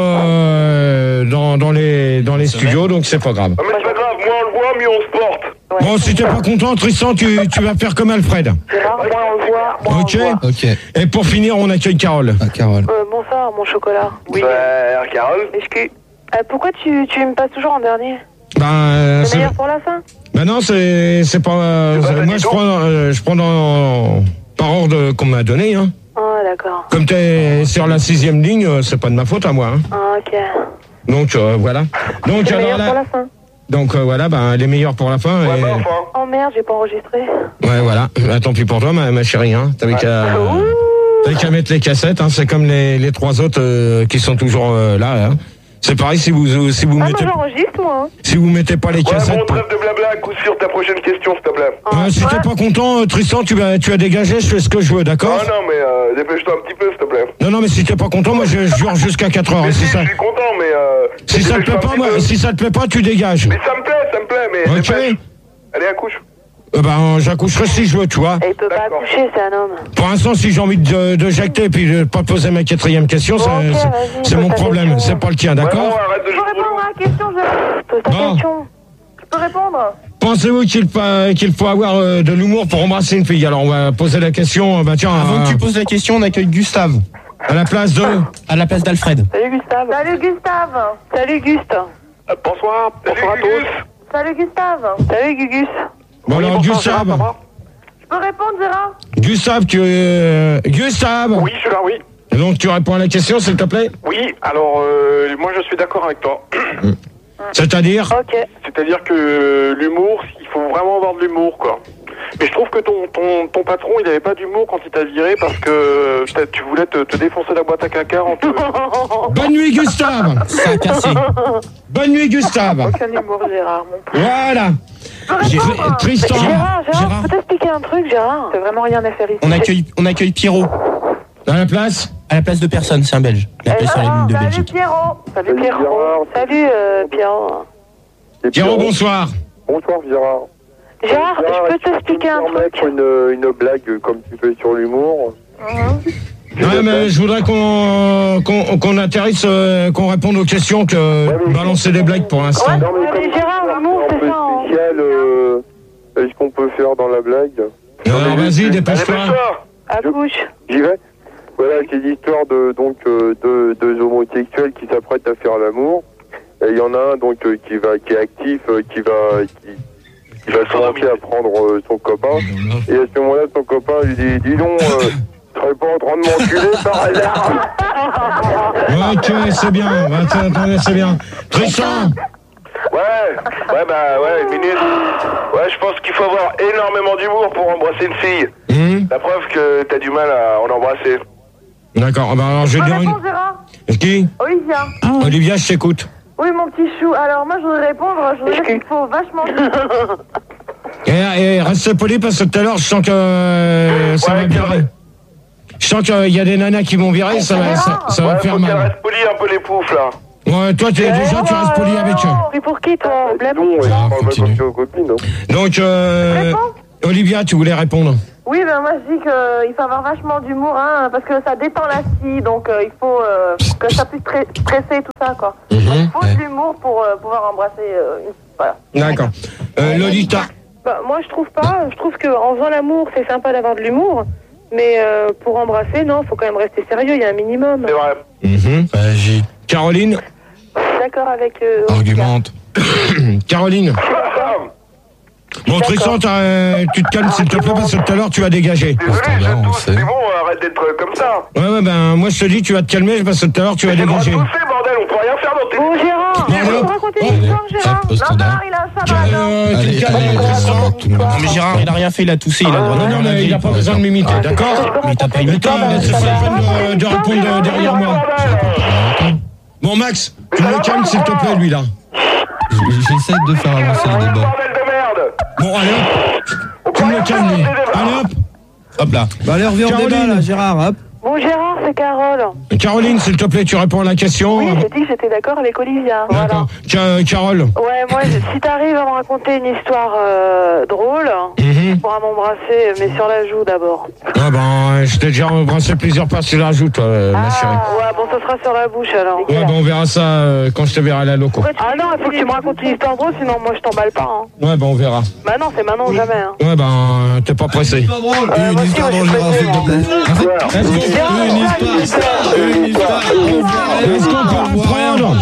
euh, dans, dans les, dans les studios, donc c'est pas grave.
Ah, mais c'est pas grave, moins on le voit, mieux on se porte.
Ouais. Bon, si t'es pas content, Tristan, tu, tu vas faire comme Alfred.
Gérard, moi on le voit. Moi,
ok.
On le voit.
Ok. Et pour finir, on accueille Carole.
Ah, Carole.
Euh, bonsoir, mon chocolat.
Oui. Bah, Carole.
Excuse. Euh, pourquoi tu, tu me passes toujours en dernier?
Ben, euh,
c'est meilleur pour la fin?
Ben non, c'est, c'est pas. Euh, c'est pas moi, je prends, euh, je prends dans, par ordre qu'on m'a donné. Hein.
Ah, d'accord.
Comme t'es sur la sixième ligne, c'est pas de ma faute à moi. Hein.
Ah, ok.
Donc, euh, voilà. Donc,
c'est
alors
meilleur
là.
Pour la fin.
Donc euh, voilà, ben, les meilleurs pour la fin.
Ouais,
et...
bah, enfin.
Oh merde, j'ai pas enregistré.
Ouais, voilà. Bah, tant pis pour toi, ma, ma chérie. Hein. T'avais ouais. qu'à, t'avais qu'à mettre les cassettes. Hein. C'est comme les, les trois autres euh, qui sont toujours euh, là. Hein. C'est pareil si vous si vous
ah,
mettez.
Moi, j'enregistre, moi.
Si vous mettez pas les
ouais,
cassettes.
Bon, trêve de blabla, coup sur ta prochaine question, s'il te plaît.
Ah, euh, si t'es pas content, Tristan, tu vas tu as dégagé. Je fais ce que je veux, d'accord?
Ah non, mais euh, dépêche-toi un petit peu, s'il te plaît.
Non, non, mais si t'es pas content, moi je jure jusqu'à quatre heures.
Mais si,
ça...
je suis content, mais. Euh,
si ça te plaît pas, moi, si ça te plaît pas, tu dégages.
Mais ça me plaît, ça me plaît, mais.
Ok.
Dépêche. Allez, accouche.
Euh, ben, j'accoucherai si je veux, tu vois.
Et il peut pas accoucher, c'est un homme.
Pour l'instant, si j'ai envie de, de jacter et puis de pas poser ma quatrième question, bon, okay, c'est, c'est mon problème, question. C'est pas le tien, d'accord?
Ouais, bon, arrête de
je peux répondre à la question, je pose ta bon. question. Je peux répondre?
Pensez-vous qu'il, qu'il faut avoir euh, de l'humour pour embrasser une fille? Alors, on va poser la question, bah tiens...
Avant
euh,
que tu poses la question, on accueille Gustave.
À la place de...
À la place d'Alfred.
Salut Gustave. Salut Gustave. Salut Gust.
Euh, bonsoir. Bonsoir à tous.
Salut Gustave. Salut Gugus.
Bon oui, alors, Gustave.
Je peux répondre, Gérard?
Gustave, tu es... Gustave.
Oui, je suis là, oui.
Et donc, tu réponds à la question, s'il te plaît?
Oui, alors, euh, moi, je suis d'accord avec toi.
C'est-à-dire?
Ok.
C'est-à-dire que l'humour, il faut vraiment avoir de l'humour, quoi. Mais je trouve que ton, ton, ton patron, il n'avait pas d'humour quand il t'a viré parce que tu voulais te, te défoncer la boîte à caca en te...
Bonne nuit, Gustave.
Ça a cassé.
Bonne nuit, Gustave.
Aucun humour, Gérard, mon pote.
Voilà.
Tristan. Gérard, Gérard, Gérard, je peux t'expliquer un truc, Gérard? T'as vraiment rien à faire ici.
On accueille, on accueille Pierrot.
À la place?
À la place de personne, c'est un Belge. La place sur les lignes de
Salut
Belgique.
Pierrot. Salut Pierrot. Salut euh, Pierrot.
Pierrot, bonsoir.
Bonsoir Gérard.
Gérard, Gérard je peux t'expliquer un truc?
Une, une blague comme tu fais sur l'humour.
Mmh.
Ouais, mais je voudrais qu'on, qu'on, qu'on atterrisse, euh, qu'on réponde aux questions que ouais, balancer des blagues pour l'instant.
Ouais, non, mais, mais Gérard, l'humour, c'est ça.
Spécial, euh, est-ce qu'on peut faire dans la blague?
Alors vas-y, dépêche-toi.
À bouche.
J'y vais. Voilà, c'est l'histoire de donc euh, de deux homosexuels qui s'apprêtent à faire l'amour. Et il y en a un donc euh, qui va qui est actif, euh, qui va qui, qui va commencer à prendre euh, son copain. Et à ce moment-là, son copain lui dit dis donc, euh, tu serais pas en train de m'enculer par hasard?
Ok, c'est bien. Attends, attendez, c'est bien. Tristan.
Ouais, ouais, bah ouais, une minute. Ouais, je pense qu'il faut avoir énormément d'humour pour embrasser une fille.
Mmh.
La preuve que t'as du mal à en embrasser.
D'accord, bah alors je vais
Bonne
dire une...
réponse, Gérard.
Qui?
Olivia.
Olivia, je t'écoute.
Oui, mon petit chou. Alors, moi, je voudrais répondre. Je voudrais qu'il faut vachement.
Et, et reste poli parce que tout à l'heure, je sens que euh, ça
Ouais,
va virer. Je sens qu'il y a des nanas qui vont virer, ça va, ça, ça va
Ouais,
faire
faut qu'elle
mal.
reste polie un peu les poufs, là.
Ouais, toi, t'es, déjà, tu restes poli avec eux.
C'est pour qui, toi? Blême?
Non, je
Ah,
parle pas
continue.
comme tu aux copines. Hein.
Donc, euh,
Réponds.
Olivia, tu voulais répondre?
Oui, ben moi, je dis qu'il faut avoir vachement d'humour, hein, parce que ça détend la scie, donc euh, il faut euh, que ça puisse stre- stresser tout ça, quoi.
Mhm.
Il faut de l'humour pour euh, pouvoir embrasser euh, une. Voilà.
D'accord. Euh, Lolita.
Bah, moi, je trouve pas. Je trouve qu'en faisant l'amour, c'est sympa d'avoir de l'humour. Mais euh, pour embrasser, non, faut quand même rester sérieux, il y a un minimum.
C'est vrai.
Mhm.
Agis.
Caroline.
D'accord avec... Euh,
Argumente.
Caroline. Bon, Tristan, t'as, euh, tu te calmes s'il te plaît parce que tout à l'heure tu vas dégager.
Désolé,
standard,
je
on
tousse,
sait.
mais bon, arrête d'être comme ça.
Ouais, ouais, ben moi je te dis, tu vas te calmer parce que tout à l'heure tu vas
J'ai le droit de
dégager.
tousser, bordel, on peut rien faire dans tes...
Bon, Gérard,
Bon,
tu peux
alors.
me raconter
Oh.
une histoire, Gérard?
Hop, au
Non,
standard.
Gérard, il a un sabbat, non.
Euh, tu
Allez,
te calmes,
allez,
Tristan.
allez, tout le monde.
Non mais Gérard, il a rien fait, il a toussé, il a le droit
Non,
de
non, mais il n'a pas
Ouais,
besoin de m'imiter, d'accord?
Mais t'as pas
Mais
imité.
toi, c'est pas la peine de, de répondre derrière moi. Bon, Max, tu me calmes s'il te plaît, lui là.
J'essaie de faire avancer le débat.
Bordel de merde.
Bon, allez hop, tu me calmes, lui. Allez hop.
Hop là.
Bah allez, reviens au
Caroline.
débat là, Gérard, hop.
Bon, Gérard, c'est Carole.
Caroline, s'il te plaît, tu réponds à la question.
Oui, j'ai dit que j'étais d'accord avec Olivia. Voilà.
D'accord. Ca- Carole.
Ouais, moi, je- si t'arrives à me raconter une histoire euh, drôle,
Mhm.
tu pourras m'embrasser, mais sur la joue d'abord.
Ah ben, je t'ai déjà embrassé plusieurs fois sur la joue, toi, euh, ma chérie.
Ah, ouais, bon, ça sera sur la bouche alors.
Ouais, ben on verra ça euh, quand je te verrai à la loco.
Ah non, il faut que tu me racontes une histoire drôle, sinon moi je t'emballe pas. Hein.
Ouais, ben on verra.
Bah non, c'est maintenant ou jamais. Hein.
Ouais, ben, t'es pas pressé.
Euh,
Une
moi aussi,
histoire
moi,
drôle,
je suis
Gérard, s'il te
pressée,
plaît.
Est-ce qu'on
Une histoire. Une histoire.
est-ce qu'on peut apprendre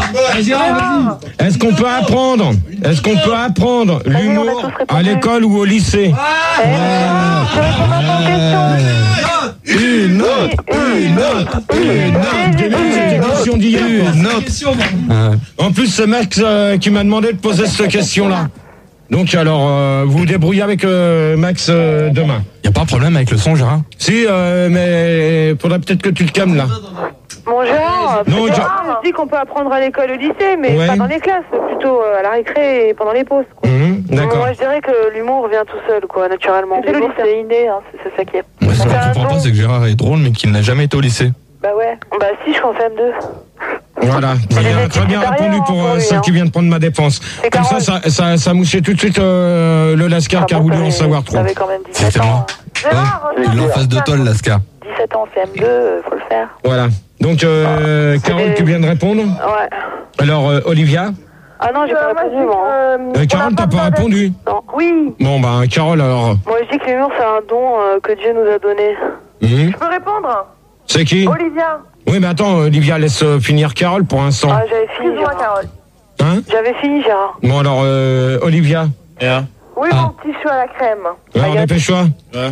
Est-ce qu'on peut apprendre Est-ce qu'on peut apprendre l'humour à l'école ou au lycée?
Eh, je réponds à ton question.
Une note, une note, une note. C'était une question d'hier.
Une note.
En plus, c'est Max euh, qui m'a demandé de poser cette question-là. Donc alors, euh, vous vous débrouillez avec euh, Max euh, demain.
Y a pas de problème avec le son, Gérard?
Si, euh, mais faudrait peut-être que tu te calmes là.
Mon genre,
Non,
c'est
je-
rare, on se dit qu'on peut apprendre à l'école au lycée, mais
Ouais.
pas dans les classes, plutôt euh, à la récré et pendant les pauses. Quoi.
Mhm, d'accord.
Moi, je dirais que l'humour vient tout seul, quoi, naturellement. L'humour, c'est inné, hein, c'est c'est ça qui est.
Moi, ce que
C'est
je
un
comprends
don.
pas, c'est que Gérard est drôle, mais qu'il n'a jamais été au lycée.
Bah ouais. Bah si, je suis en C M deux.
Voilà, très bien, très bien répondu pour euh, celle qui vient de prendre ma défense.
C'est
Comme ça,
Carole.
ça, ça, ça a mouché tout de suite euh, le Lascar qui a voulu en savoir trop.
J'avais quand même
C'est
dix-sept
moi.
ans.
Gérard,
Il est en face de toi, le Lascar.
dix-sept ans en C M deux, euh, faut le faire.
Voilà. Donc, euh, Carole,
des-
tu viens de répondre.
Ouais.
Alors, euh, Olivia
Ah non, j'ai pas
Euh, moi, je
répondu,
dis
moi.
que,
euh,
euh,
Carole,
on a
t'as pas
besoin d'être-
répondu.
Non. Oui.
Bon, ben, Carole, alors.
Moi, je dis que l'humour, c'est un don euh, que Dieu nous a donné.
Mhm.
Je peux répondre?
C'est qui?
Olivia.
Oui, mais attends, Olivia, laisse euh, finir Carole pour l'instant.
Ah, j'avais fini,
Excuse-moi,
Gérard.
Carole.
Hein?
J'avais fini, Gérard.
Bon, alors, euh, Olivia.
Oui,
Ah.
mon petit chou à la crème.
Alors,
Regarde.
dépêche-toi.
Euh,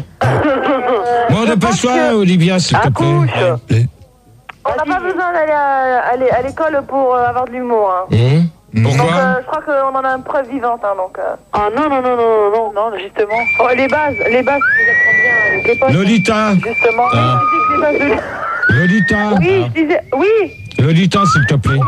Bon,
je
dépêche-toi,
pense que-
Olivia, s'il te plaît.
Accouche.
Plaît.
On n'a pas besoin d'aller à, aller à l'école pour euh, avoir de l'humour. Hein.
Mhm.
Donc,
Pourquoi?
euh, je crois qu'on en a une preuve vivante. Hein, donc, euh.
Ah non, non, non, non, non, non, non, justement. Oh, les bases, les bases, tu les apprends bien avec les potes.
Lolita.
Justement.
Ah.
Je disais que les bases de...
Lolita.
Oui, je disais... Oui,
Lolita, s'il te plaît.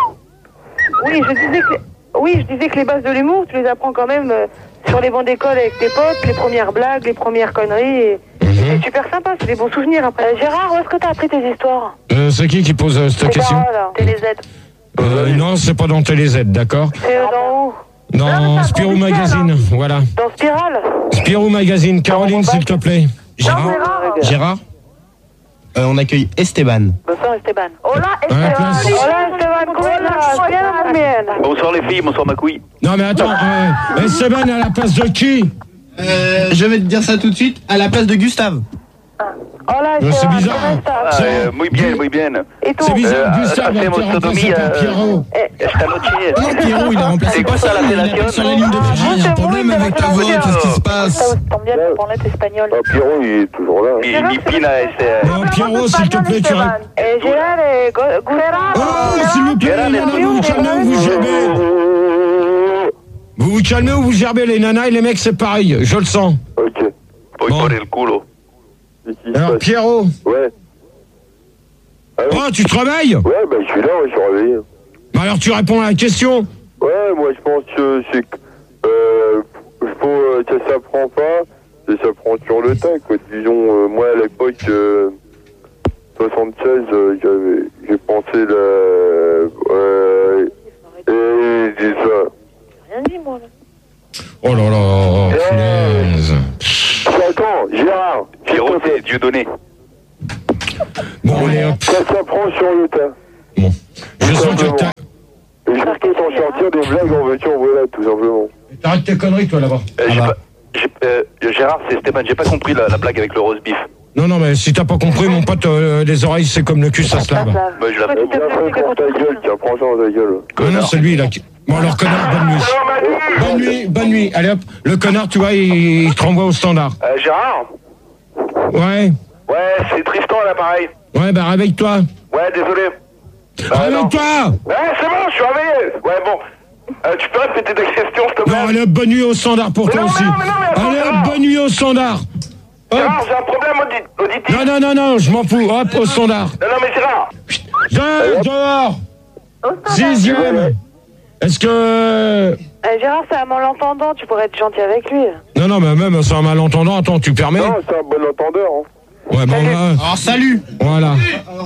oui, je disais que... Oui, je disais que les bases de l'humour, tu les apprends quand même euh, sur les bancs d'école avec tes potes, les premières blagues, les premières conneries. Et...
Mhm.
C'est super sympa, c'est des bons souvenirs après. Euh, Gérard, où est-ce que t'as appris tes histoires?
Euh, c'est qui qui pose euh, cette
C'est
question?
Carole, Télé Z.
euh, Non, c'est pas dans Télé Z, d'accord?
C'est euh, dans où?
Dans
c'est
Spirou
officiel,
Magazine, voilà.
Dans Spirale?
Spirou Magazine. Caroline, s'il te plaît.
Gérard,
Gérard.
Gérard euh, on accueille Esteban.
Bonsoir Esteban.
Oh là,
À la
Esteban.
place.
Hola Esteban, ¿cómo estás? Bien, muy bien.
Bonsoir les filles, bonsoir ma couille.
Non, mais attends, euh, Esteban à la place de qui?
Euh, je vais te dire ça tout de suite, à la place de Gustave.
Hola,
No, c'est bizarre.
Ah, eh, muy bien, muy bien.
Et tú?
C'est bizarre,
Euh,
Gustave,
hacemos
tu remplaces
sodomie,
par
euh,
Pierrot.
Esta noche.
Non, Pierrot, il a remplacé
C'est quoi ça,
personne, il appelle
l'appellation
sur la ligne de Fiji.
Il y a un problème avec ta voix, qu'est-ce qui se passe?
También pour l'être espagnol.
Ah, Pierrot, il est toujours là.
Mi, mi pina es.
Non, Pierrot, s'il te plaît, tu réponds.
Eh, Gérard et Go- Gustavo.
Oh, s'il vous plaît, les nanas, vous vous calmez ou vous gerbez? Vous vous calmez ou vous gerbez? Les nanas et les mecs, c'est pareil, je le sens.
Ok.
Voy
Bon.
por el culo.
Qu'est-ce qui se
Alors,
passe?
Pierrot.
Ouais. Ah oui.
Oh, tu te réveilles?
Ouais, bah je suis là, ouais, je suis réveillé.
Bah alors, tu réponds à la question.
Ouais, moi je pense que c'est que euh, faut, euh, ça s'apprend pas, ça s'apprend sur le tas, quoi. Disons, euh, moi à l'époque euh, soixante-seize, euh, j'avais, j'ai pensé la, euh, et c'est ça.
Rien dit, moi.
Oh là là, punaise.
Attends, Gérard,
Pierrot, c'est Dieu donné.
Bon, allez, hop.
ça s'apprend sur le tas.
Bon. Je sens que t'as...
Et je peux t'en sortir des blagues en veux-tu, en voilà, tout simplement.
T'arrêtes tes conneries, toi, là-bas.
Euh, j'ai
bah.
pas- j'ai- euh, Gérard, c'est Stéphane, j'ai pas compris la, la blague avec le roast beef.
Non, non, mais si t'as pas compris, mon pote, euh, les oreilles, c'est comme le cul, ça se lave.
Moi, je la
Eh bien, fais pour ta gueule, tiens, prends ça dans ta gueule.
Non, non, c'est lui, là. qui- Bon, alors, connard, bonne nuit. Bonne nuit, bonne nuit. Allez, hop. Le connard, tu vois, il, il te renvoie au standard.
Euh, Gérard
Ouais.
Ouais, c'est Tristan à l'appareil.
Ouais, bah, réveille-toi.
Ouais, désolé. Bah, non.
Réveille-toi.
Ouais, c'est bon, je suis réveillé. Ouais, bon. Euh, tu peux répéter tes questions, s'il te plaît?
Bon, allez, hop, bonne nuit au standard pour
Mais
toi
non,
aussi.
mais non, mais non, mais attends,
Allez, hop,
Gérard.
bonne nuit au standard. Hop.
Gérard, j'ai un problème audi- auditif.
Non, non, non, non, je m'en fous. Hop, au standard.
Non, non, mais Gérard.
Dehors, dehors. Sixième. Est-ce que...
Eh, Gérard, c'est un malentendant, tu pourrais être gentil avec lui.
Non, non, mais même, c'est un malentendant. Attends, tu permets?
Non, c'est un bon entendeur, hein.
Ouais, bon, euh,
Alors, salut.
voilà.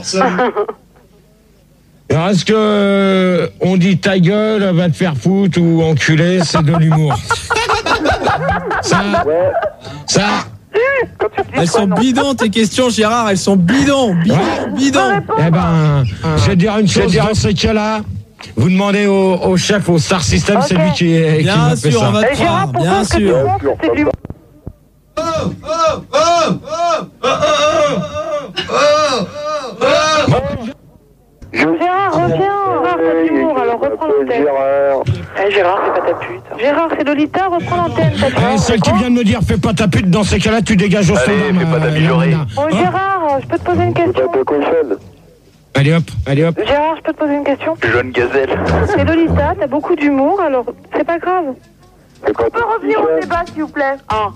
Alors, est-ce que euh, on dit ta gueule, va te faire foutre ou enculer, c'est de l'humour. Ça, ça,
Elles sont bidons, tes questions, Gérard, elles sont bidons, bidons, bidons.
eh ben, je vais te dire une chose, dans ces cas-là, vous demandez au, au chef, au Star System, c'est lui qui, est- qui
Bien
m'a fait
sûr,
ça.
on va te
Eh, Gérard,
croire,
pour
bien
toi, ce que tu
sûr.
montres, c'est de l'humour. Gérard, reviens. Gérard, c'est de l'humour, alors reprends l'antenne.
Gérard.
Eh, Gérard, c'est pas ta pute.
Gérard, c'est Lolita, reprends l'antenne. t'as dit.
Eh, celle qui vient de me dire, fais pas ta pute, dans ces cas-là, tu dégages au
Allez,
standard.
fais pas
ma-
ta mijaurée.
nana.
Bon,
Hein?
Gérard, je peux te poser une
C'est
question.
pas ta cochonne.
Allez hop, allez hop.
Gérard, je peux te poser une question.
Jeune gazelle.
C'est Lolita, t'as beaucoup d'humour, alors c'est pas grave.
C'est pas
On peut
ta
revenir au
cochonne.
débat, s'il vous plaît.
Ah.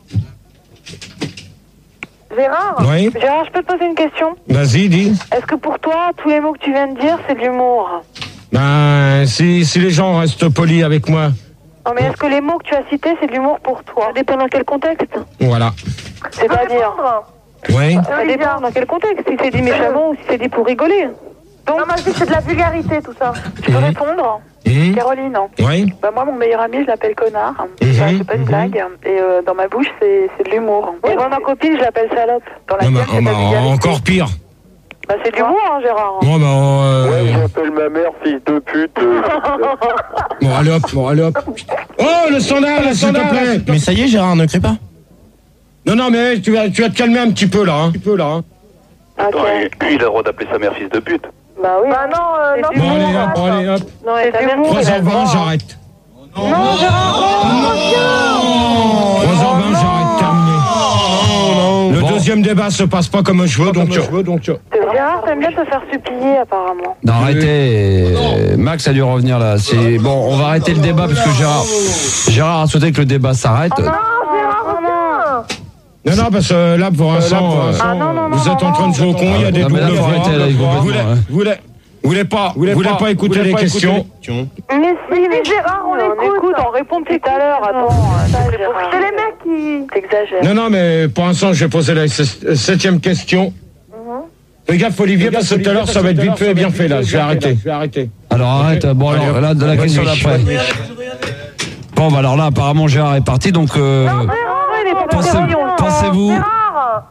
Gérard,
Oui,
Gérard, je peux te poser une question.
vas-y, dis.
Est-ce que pour toi, tous les mots que tu viens de dire, c'est de l'humour?
Ben, si, si les gens restent polis avec moi,
Non, mais est-ce que les mots que tu as cités, c'est de l'humour pour toi? Ça dépend dans quel contexte.
voilà.
C'est-à-dire?
Oui.
Ça dépend dans quel contexte. Si c'est dit méchamment ou si c'est dit pour rigoler.
Non, moi, je dis que c'est de la vulgarité, tout ça.
Tu peux répondre?
Mmh.
Caroline,
Oui.
bah, moi, mon meilleur ami, je l'appelle connard.
Mhm,
Bah, c'est pas une
mhm.
blague. Et euh, dans ma bouche, c'est c'est de l'humour.
Et moi, ma copine, je l'appelle salope.
Dans la
Non,
gueule,
bah,
c'est de
bah,
la vulgarité.
encore pire.
Bah, c'est de l'humour, hein, Gérard.
Bon, bah, euh,
Ouais, j'appelle ma mère fille de pute. euh,
bon, allez hop, bon, allez hop. Oh, le standard, là, s'il te plaît.
Mais ça y est, Gérard, ne crie pas.
Non, non, mais tu vas, tu vas te calmer un petit peu, là. Hein. Un petit peu, là. Hein.
Ok.
Attends, lui, lui, il a le droit d'appeler sa mère fils de pute.
Bah oui.
Bah non, euh, non,
C'est
Bon,
du
allez
humour,
hop, bon, allez hop.
Non, et ta mère,
trois
elle a
heures
le
vingt,
droit.
j'arrête.
Non, Gérard,
trois heures vingt, j'arrête, terminé. Le deuxième débat se passe pas comme je veux, donc... donc
Gérard, t'aimes bien te faire supplier, apparemment.
Non, arrêtez. euh, Max a dû revenir là. C'est bon, on va arrêter le débat parce que Gérard, Gérard a souhaité que le débat s'arrête.
Non, Gérard, reviens.
Non, non, parce que là, pour l'instant, euh,
Ah non, non, non,
vous êtes
non,
en train de jouer au con, il y a des
Ah, mais
doubles
là, faut
voix.
arrêter, là,
Vous
complètement,
voulez,
ouais.
vous voulez, vous voulez pas, vous voulez pas écouter les questions.
Mais si, mais
Gérard, on
on
l'écoute.
écoute, on répond depuis tout à l'heure. Attends, euh,
C'est les mecs qui...
T'exagères.
Non, non, mais pour l'instant, je vais poser la se- septième question. Fais gaffe, Olivier, parce que tout à l'heure, ça va être vite fait et bien fait, là. Je vais arrêter. Je vais arrêter.
Alors arrête. Bon
Allez,
alors
hop.
là de la
Bonne
question
nuit.
d'après. Bon bah alors là apparemment Gérard est parti donc. Euh,
Gérard, il est pas
pensez-
sérieux.
pensez-vous-
Gérard,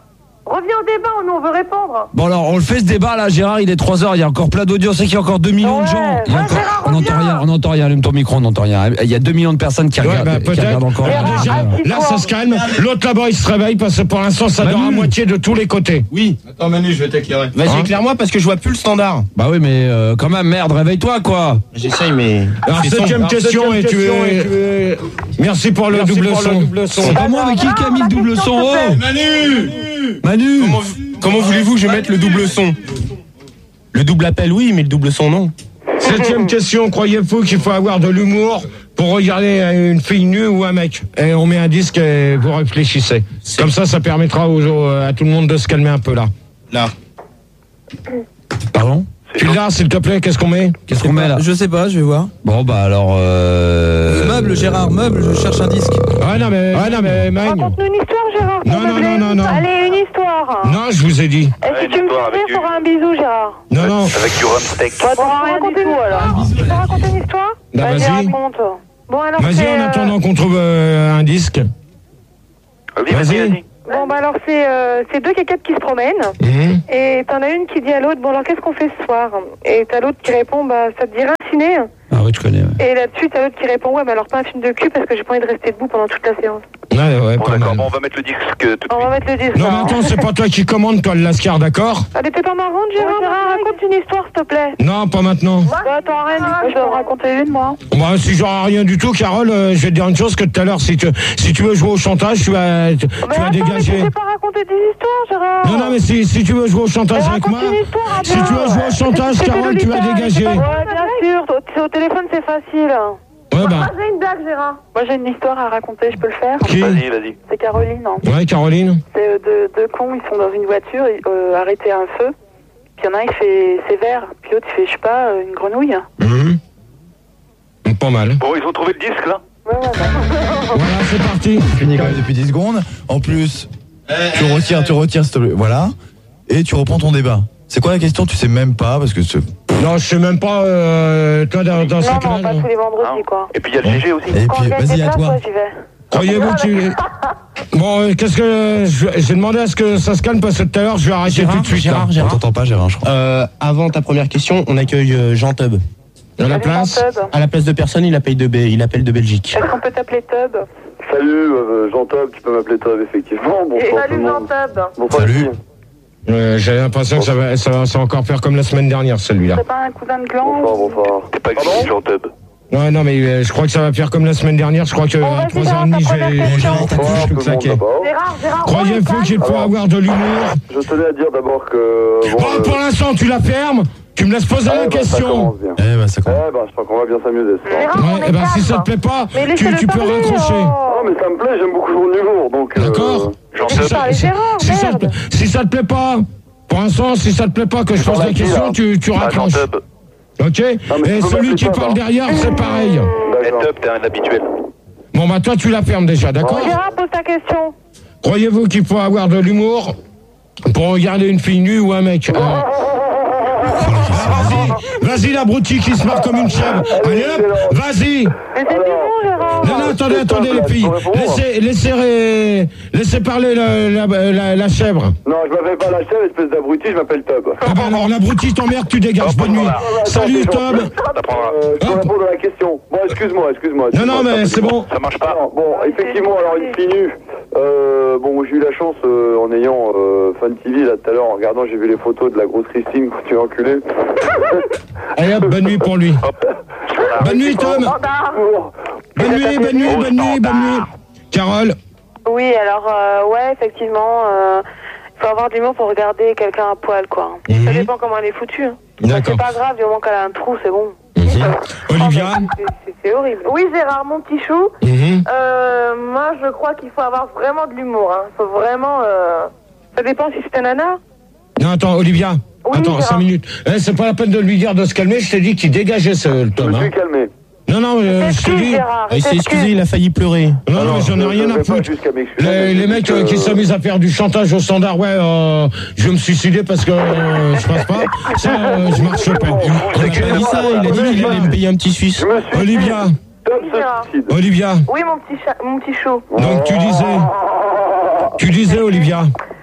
Reviens au débat, nous on veut répondre.
Bon alors, on le fait ce débat là, Gérard, il est trois heures, il y a encore plein d'audience, c'est qu'il y a encore deux millions de gens. Il y a encore...
Gérard,
on n'entend rien, on n'entend rien, allume ton micro, on n'entend rien. Il y a deux millions de personnes qui
Ouais,
regardent,
bah,
qui regardent encore.
Alors, déjà, là, ça se calme. L'autre là-bas, il se réveille parce que pour l'instant, ça dort à moitié de tous les côtés.
Oui.
Attends Manu, je vais t'éclairer.
Vas-y,
Hein
éclaire-moi parce que je vois plus le standard.
Bah oui, mais euh, quand même, merde, réveille-toi quoi.
J'essaye, mais.
Alors, septième question, et tu es. Merci pour le double son.
C'est pas moi, mais qui qui a mis le double son? Oh
Manu
Manu
Comment, comment voulez-vous que je mette le double son? Le double appel, oui, mais le double son, non.
Septième question, croyez-vous qu'il faut avoir de l'humour pour regarder une fille nue ou un mec? Et on met un disque et vous réfléchissez. Comme ça, ça permettra aux, à tout le monde de se calmer un peu là.
Là.
Pardon?
Tu l'as, s'il te plaît, qu'est-ce qu'on met?
Qu'est-ce qu'on met là?
Je sais pas, je vais voir.
Bon bah alors euh...
Meuble, Gérard, meuble, je cherche un disque.
Ah non mais, ah non mais, Magne.
Raconte-nous une histoire, Gérard.
Non, non, non, non, non.
Allez, une histoire.
Non, je vous ai dit.
Et si tu me fais rire, un bisou, Gérard.
Non, non.
Avec du rum steak.
Toi, tu vas raconter une histoire. Tu vas raconter une histoire?
Bah,
Vas-y,
vas-y.
raconte. Bon, alors
Vas-y,
c'est,
en
euh,
attendant qu'on trouve euh, un disque.
Vas-y, vas-y, vas-y.
Bon, bah alors c'est euh, c'est deux caquettes qui se promènent.
Mmh.
Et t'en as une qui dit à l'autre, bon alors qu'est-ce qu'on fait ce soir? Et t'as l'autre qui répond, bah ça te dirait un ciné?
Ah oui, je connais. Ouais.
Et là-dessus, t'as l'autre qui répond, ouais, mais alors pas un film de cul parce que j'ai pas envie de rester debout pendant toute la séance.
Ouais, ouais,
Bon,
pas
d'accord,
mal.
bon, on va mettre le disque tout de
On
suite.
va mettre le disque.
Non, mais
là.
attends, c'est pas toi qui commande, toi, le Lascar, d'accord?
Elle était pas marrante, Gérard? Ouais, Gérard, raconte une histoire, s'il te plaît.
Non, pas maintenant.
Bah, attends, rien du tout. Je vais en raconter une, moi.
Bah, si j'aurai rien du tout, Carole, euh, je vais te dire une chose que tout à l'heure, si tu, si tu veux jouer au chantage, tu vas, tu, tu
Mais
vas
attends,
dégager.
mais tu sais pas raconter des histoires, Gérard.
Non, non, mais si, si tu veux jouer au chantage
Mais
avec
raconte
moi,
une histoire,
si tu veux jouer au chantage,
C'est
Carole, tu vas
Lolita,
dégager.
c'est pas- Ouais, bien sûr. Au, au téléphone, c'est facile.
Ouais,
Moi
bah.
j'ai une blague, Gérard.
Moi, j'ai une histoire à raconter, je peux le faire?
Qui?
Vas-y, vas-y.
C'est Caroline, hein.
Ouais, Caroline.
C'est euh, deux, deux cons, ils sont dans une voiture, ils, euh, arrêtés à un feu. Puis il y en a un, il fait c'est vert. Puis l'autre, il fait, je sais pas, euh, une grenouille.
Mmh. Pas mal.
Bon, ils ont trouvé le disque là.
Ouais, ouais, ouais.
Voilà, c'est parti.
Fini quand même depuis dix secondes. En plus, tu retires, tu retires, s'il te plaît. Voilà. Et tu reprends ton débat. C'est quoi la question? Tu sais même pas parce que c'est...
Non, je sais même pas, euh, toi, dans, dans ce
Non, non,
cas-là.
pas tous les vendredis, quoi.
Et puis il y a le G G aussi.
Et
Quand
puis,
on gagne
vas-y,
des
à
places,
toi.
ouais, j'y vais.
Croyez-vous que tu... Bon, euh, qu'est-ce que... je- J'ai demandé à ce que ça se calme parce que tout à l'heure, je vais arrêter
Gérard,
tout de suite.
Gérard,
là.
Gérard.
On t'entend pas, Gérard, je crois.
Euh, avant ta première question, on accueille euh, Jean Tub.
À la
Salut,
place.
Jean Tub.
À la place de personne, il appelle de, B... il appelle de Belgique.
Est-ce qu'on peut t'appeler Tub?
Salut, euh, Jean Top, tu peux m'appeler Top, effectivement.
Et
Bonsoir tout
salut
le
Jean
monde.
Tub.
Bonsoir,
Salut.
ici.
Euh, J'ai l'impression que ça va, ça, va, ça va encore faire comme la semaine dernière, celui-là.
C'est pas un cousin de gland?
Bonsoir, bonsoir.
C'est pas que Jean Tub.
Ouais, non, mais euh, je crois que ça va faire comme la semaine dernière. Je crois que
Bon,
à
vas-y,
trois heures
Gérard,
trente,
ta première
j'ai
question.
j'ai
Bonsoir
je
tout
suis
le monde
claqué.
d'abord.
Gérard, Gérard,
Croyez-vous qu'il faut avoir de l'humour?
Je tenais à dire d'abord que... Bon,
Bon,
euh,
pour l'instant, tu la fermes. Tu me laisses poser
eh
la
ben, ça
question.
commence bien.
Eh bah, ça compte.
Eh ben, je crois qu'on va bien s'amuser ce soir.
Gérard, on
Ouais,
est
et ben si
calme.
ça te plaît pas,
Mais
tu,
laissez-le
tu peux
parler,
raccrocher.
oh.
Non, mais ça me plaît, j'aime beaucoup son humour, donc... euh,
D'accord.
Jean
Si
Tub.
ça,
parler
si-
Gérard,
si ça te,
merde.
si ça te plaît pas, pour l'instant, si ça te plaît pas que je pose la question, tu, tu
Bah, Jean
raccroches.
Tub.
Ok.
mais
Et
tu peux
celui
m'appeler
qui
Tub,
parle
hein.
derrière, c'est pareil.
Et
D'accord.
Tub, t'es un habituel.
Bon bah toi, tu la fermes déjà, d'accord?
Gérard, pose ta question.
Croyez-vous qu'il faut avoir de l'humour pour regarder une fille nue ou un mec? Euh, Vas-y, vas-y l'abruti qui se marre comme une chèvre. Allez hop, vas-y.
Mais c'est du bon, Gérard.
Non, non, attendez, attendez les filles. Laissez, laissez, ré- laissez parler la, la, la, la chèvre.
Non, je m'appelle pas la chèvre, espèce d'abruti, je m'appelle Tub.
Ah ben alors l'abruti t'emmerde, tu dégages. Bonne nuit. Salut Tom.
T'apprendras.
Euh, je
Hop.
réponds à la question. Bon, excuse-moi, excuse-moi.
Non, non, mais c'est bon.
Ça marche pas.
Alors, bon, effectivement, alors une fille nue. Euh, bon, j'ai eu la chance euh, en ayant euh, Fun T V là tout à l'heure, en regardant, j'ai vu les photos de la grosse Christine quand tu es enculé.
Allez hop, bonne nuit pour lui. Bonne nuit Tom.
Pour-
Bonne nuit, bonne nuit, bonne nuit, bonne nuit. Carole.
Oui, alors, euh, ouais, effectivement, euh, il faut avoir de l'humour pour regarder quelqu'un à poil, quoi. Ça
Mhm.
dépend comment elle est foutue. Hein.
D'accord.
C'est pas grave, du moment qu'elle a un trou, c'est bon.
Mhm. Olivia.
C'est- c'est- C'est horrible.
Oui, Gérard, mon petit chou.
Mhm.
Euh, moi, je crois qu'il faut avoir vraiment de l'humour. Hein. Il faut vraiment... Euh...
Ça dépend si c'est un nana.
Non, attends, Olivia.
Oui,
Attends,
Gérard.
cinq minutes. Eh, c'est pas la peine de lui dire de se calmer, je t'ai dit qu'il dégageait ce
Je
Tom.
me
Hein.
suis calmé.
Non, non, euh, je te
Excuse,
dis.
Gérard.
Il s'est excusé, il a failli pleurer.
Non, non, mais j'en ai
je-
rien
je
à
vais pas
foutre.
jusqu'à m'excuser, mais
Les, les
c'est
mecs
que-
euh, qui s'amusent à faire du chantage au standard, ouais, euh, je vais me suicider parce que euh, je passe pas. Ça, euh, je marche pas.
Il a pas dit ça, il a dit qu'il allait me payer un petit Suisse.
Je me suis
Olivia,
Top
Oui,
se
Gérard.
suicide.
Olivia,
Oui, mon petit, chat, mon petit chou.
donc tu disais, tu disais, Olivia.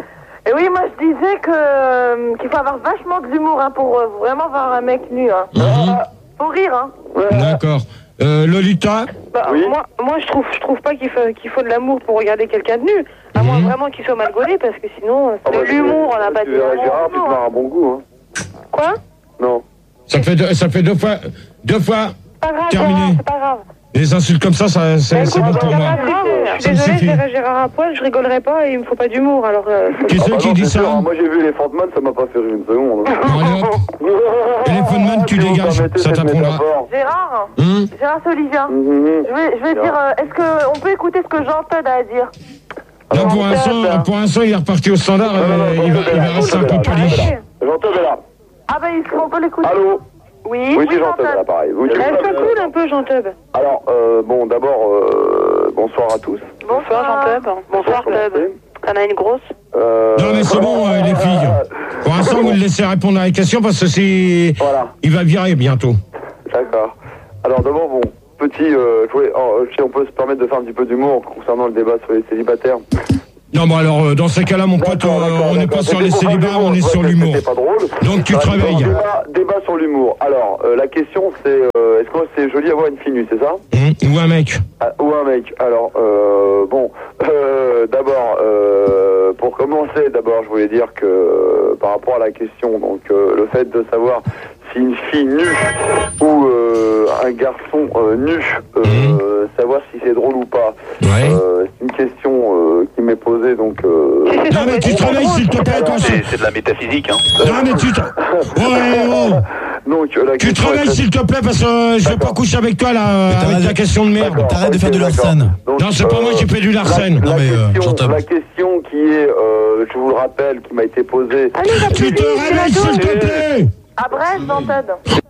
Et oui, moi je disais que euh, qu'il faut avoir vachement de l'humour hein, pour euh, vraiment voir un mec nu. Hein.
Mhm.
Faut rire, hein.
D'accord. Euh, Lolita
Bah, moi, moi, je trouve, je trouve pas qu'il faut, qu'il faut de l'amour pour regarder quelqu'un de nu. À moins vraiment qu'il soit mal gaulé, parce que sinon,
Ah
c'est
bah,
de l'humour, on n'a pas
tu
de
verras
l'humour.
Gérard, tu te verras un bon goût. Hein.
Quoi?
Non.
Ça fait deux, ça fait deux fois, deux fois
Pas grave,
terminé.
Gérard, c'est pas grave.
Les insultes comme ça, ça c'est
Bah,
c'est
écoute,
bon pour
c'est
moi.
pas grave, je
Ça me
suis désolée,
suffit.
je verrai Gérard à poil, je rigolerai pas et il me faut pas d'humour, alors... Euh, faut-
Qui c'est
Ah bah
qui
non,
dit
c'est
ça
sûr, hein. Moi j'ai vu les Fantman, ça m'a pas fait rire une seconde.
Allez hop. Téléphone man, tu
Si vous
dégages,
permettez
ça
cette
t'apprendra.
métaphore.
Gérard,
Hum
Gérard, c'est Olivia.
Mhm.
Je vais, je vais dire, euh, est-ce qu'on peut écouter ce que Jean-Todd a à dire?
Non, pour l'instant, pour l'instant, il est reparti au standard, euh, il va, il va rester un peu poli.
J'entends de là.
Ah bah, il- on peut l'écouter.
Allô?
Oui,
Oui, c'est
Jean-Todd.
Jean-Todd, là, pareil. Vous-
Elle soit cool un peu, Jean-Tub.
Alors, euh, bon, d'abord, euh, bonsoir à tous.
Bonsoir, Jean-Tub. Bonsoir, Tub. T'en as une grosse?
Euh,
Non, mais c'est bon, euh, les filles. Pour l'instant, vous le laissez répondre à la question parce que c'est.
Voilà.
Il va virer bientôt.
D'accord. Alors, d'abord, bon, petit, euh, je voulais- oh, si on peut se permettre de faire un petit peu d'humour concernant le débat sur les célibataires.
Non, bon, alors, euh, dans ces cas-là, mon pote, euh, on n'est pas sur les célibats, on est sur l'humour.
C'est pas drôle.
Donc, tu te
Alors,
réveilles.
Débat, débat sur l'humour. Alors, euh, la question, c'est euh, est-ce que c'est joli avoir une fille nue, c'est ça?
Hum, Ou un mec.
Ah, ou un mec. Alors, euh, bon, euh, d'abord, euh, pour commencer, d'abord, je voulais dire que euh, par rapport à la question, donc euh, le fait de savoir si une fille nue ou euh, un garçon euh, nu, euh, savoir si c'est drôle ou pas,
Ouais.
euh, c'est une question euh, qui m'est posée, donc... Euh...
Non, mais tu te réveilles, s'il te plaît, toi.
C'est c'est de la métaphysique, hein.
Non, mais tu te. Ouais, oh.
Donc, la
Tu te
question
réveilles,
est-
s'il te plaît, parce que euh, je vais pas coucher avec toi, là, euh, avec
t'arrêtes-
ta question de merde.
D'accord,
T'arrêtes de
ok,
faire du
d'accord.
Larsen.
Donc,
Non, c'est pas moi qui fais du Larsen.
La,
Non, mais, euh,
question,
j'entends.
la question qui est, euh, je vous le rappelle, qui m'a été posée...
Allez, va plus
Tu te
vite, c'est la
réveilles, s'il te
douche.
plaît.
À Brest, Jean-Todd.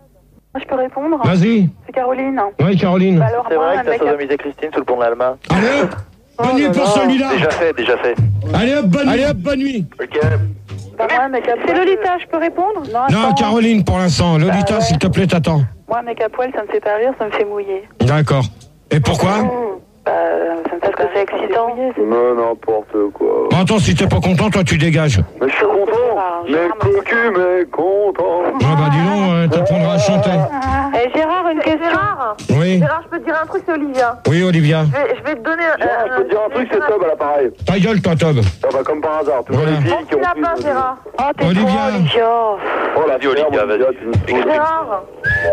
Je peux répondre?
Vas-y.
C'est Caroline.
Oui, Caroline.
Bah alors,
C'est
moi,
vrai
un
que t'as
mec à-
sodomisé Christine sous le pont de l'Alma.
Allez hop. Bonne nuit pour celui-là.
Déjà fait, déjà fait.
Allez hop, bonne nuit. Allez hop, bonne nuit.
Ok.
Bah, moi, un mec à
C'est
poil,
Lolita, je peux répondre?
Non,
Non,
attends.
Caroline, pour l'instant. Lolita,
Bah ouais.
s'il te plaît, t'attends.
Moi, un mec à poil, ça me fait pas rire, ça me fait mouiller.
D'accord. Et pourquoi?
Bah, ça me fait pas rire, c'est excitant.
Non, n'importe quoi.
Bon, attends, si t'es pas content, toi, tu dégages.
Mais je suis content, mais cocu, mais content.
Ah bah dis donc, euh, t'apprendras à chanter.
Eh, Gérard, une question. Gérard,
Oui.
Gérard, je peux te dire un truc, c'est Olivia.
Oui, Olivia.
Je vais, je vais te donner...
Gérard, je peux te dire un truc, c'est Tob à l'appareil.
Ta gueule, toi, Tob.
Ah bah comme par hasard, toujours
Voilà.
les filles
Mon
qui
petit
ont
lapin,
pris-
Gérard.
Oh, t'es
Olivia.
trop, Olivia.
Oh la
Vas-y, Olivia,
merde,
vas-y.
tu me saoules.
Gérard,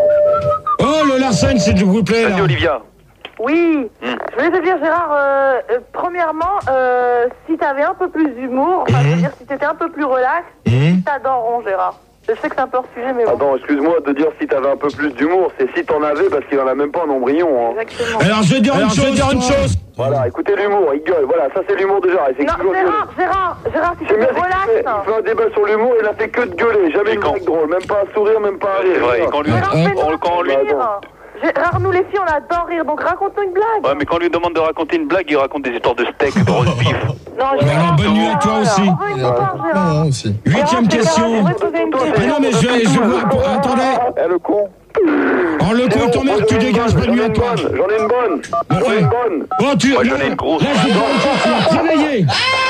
Oh, le Larsen, s'il vous plaît, là.
Vas-y, Olivia.
oui. Je voulais te dire, Gérard, euh, euh, premièrement, euh, si t'avais un peu plus d'humour, enfin, je veux dire, si t'étais un peu plus relax,
Hum.
t'adoreront, Gérard. Je sais que c'est un peu hors sujet, mais bon.
Attends, excuse-moi de dire si t'avais un peu plus d'humour, c'est si t'en avais parce qu'il en a même pas un embryon. Hein.
Exactement.
Alors, je vais dire une
Alors, je vais
chose.
dire une
toi.
chose.
Voilà, écoutez l'humour, il gueule. Voilà, ça c'est l'humour de Gérard. Il fait
Non,
que toujours
Gérard,
gueuler.
Gérard, Gérard, si
C'est bien,
t'étais
c'est qu'il
relax.
fait- il fait un débat sur l'humour, il a fait que de gueuler. Jamais
Et
une
quand
blague drôle, même pas un sourire, même pas un rire.
C'est vrai, et quand lui,
Gérard,
Hop.
fais-nous
on- quand on lui,
rire. Gérard, nous les filles, on adore rire, donc raconte-nous une blague.
ouais, mais quand on lui demande de raconter une blague, il raconte des histoires de steak, de roast beef.
Non,
Bon, alors,
Gérard,
bonne nuit à toi
Gérard,
aussi.
On veut une histoire, Gérard.
Non, aussi.
Huitième
Gérard,
question.
Gérard, je voudrais te poser une question.
Ah non, mais je vais, je vais voir. pour- Attendez.
Eh le con.
Oh, le con, ton merde, tu dégages. Bonne nuit à toi.
J'en ai une bonne. J'en ai
Ouais.
une bonne.
Oh, tu.
Moi, j'en
là,
ai une grosse.
Là, je vais voir une chose, tu vas travailler.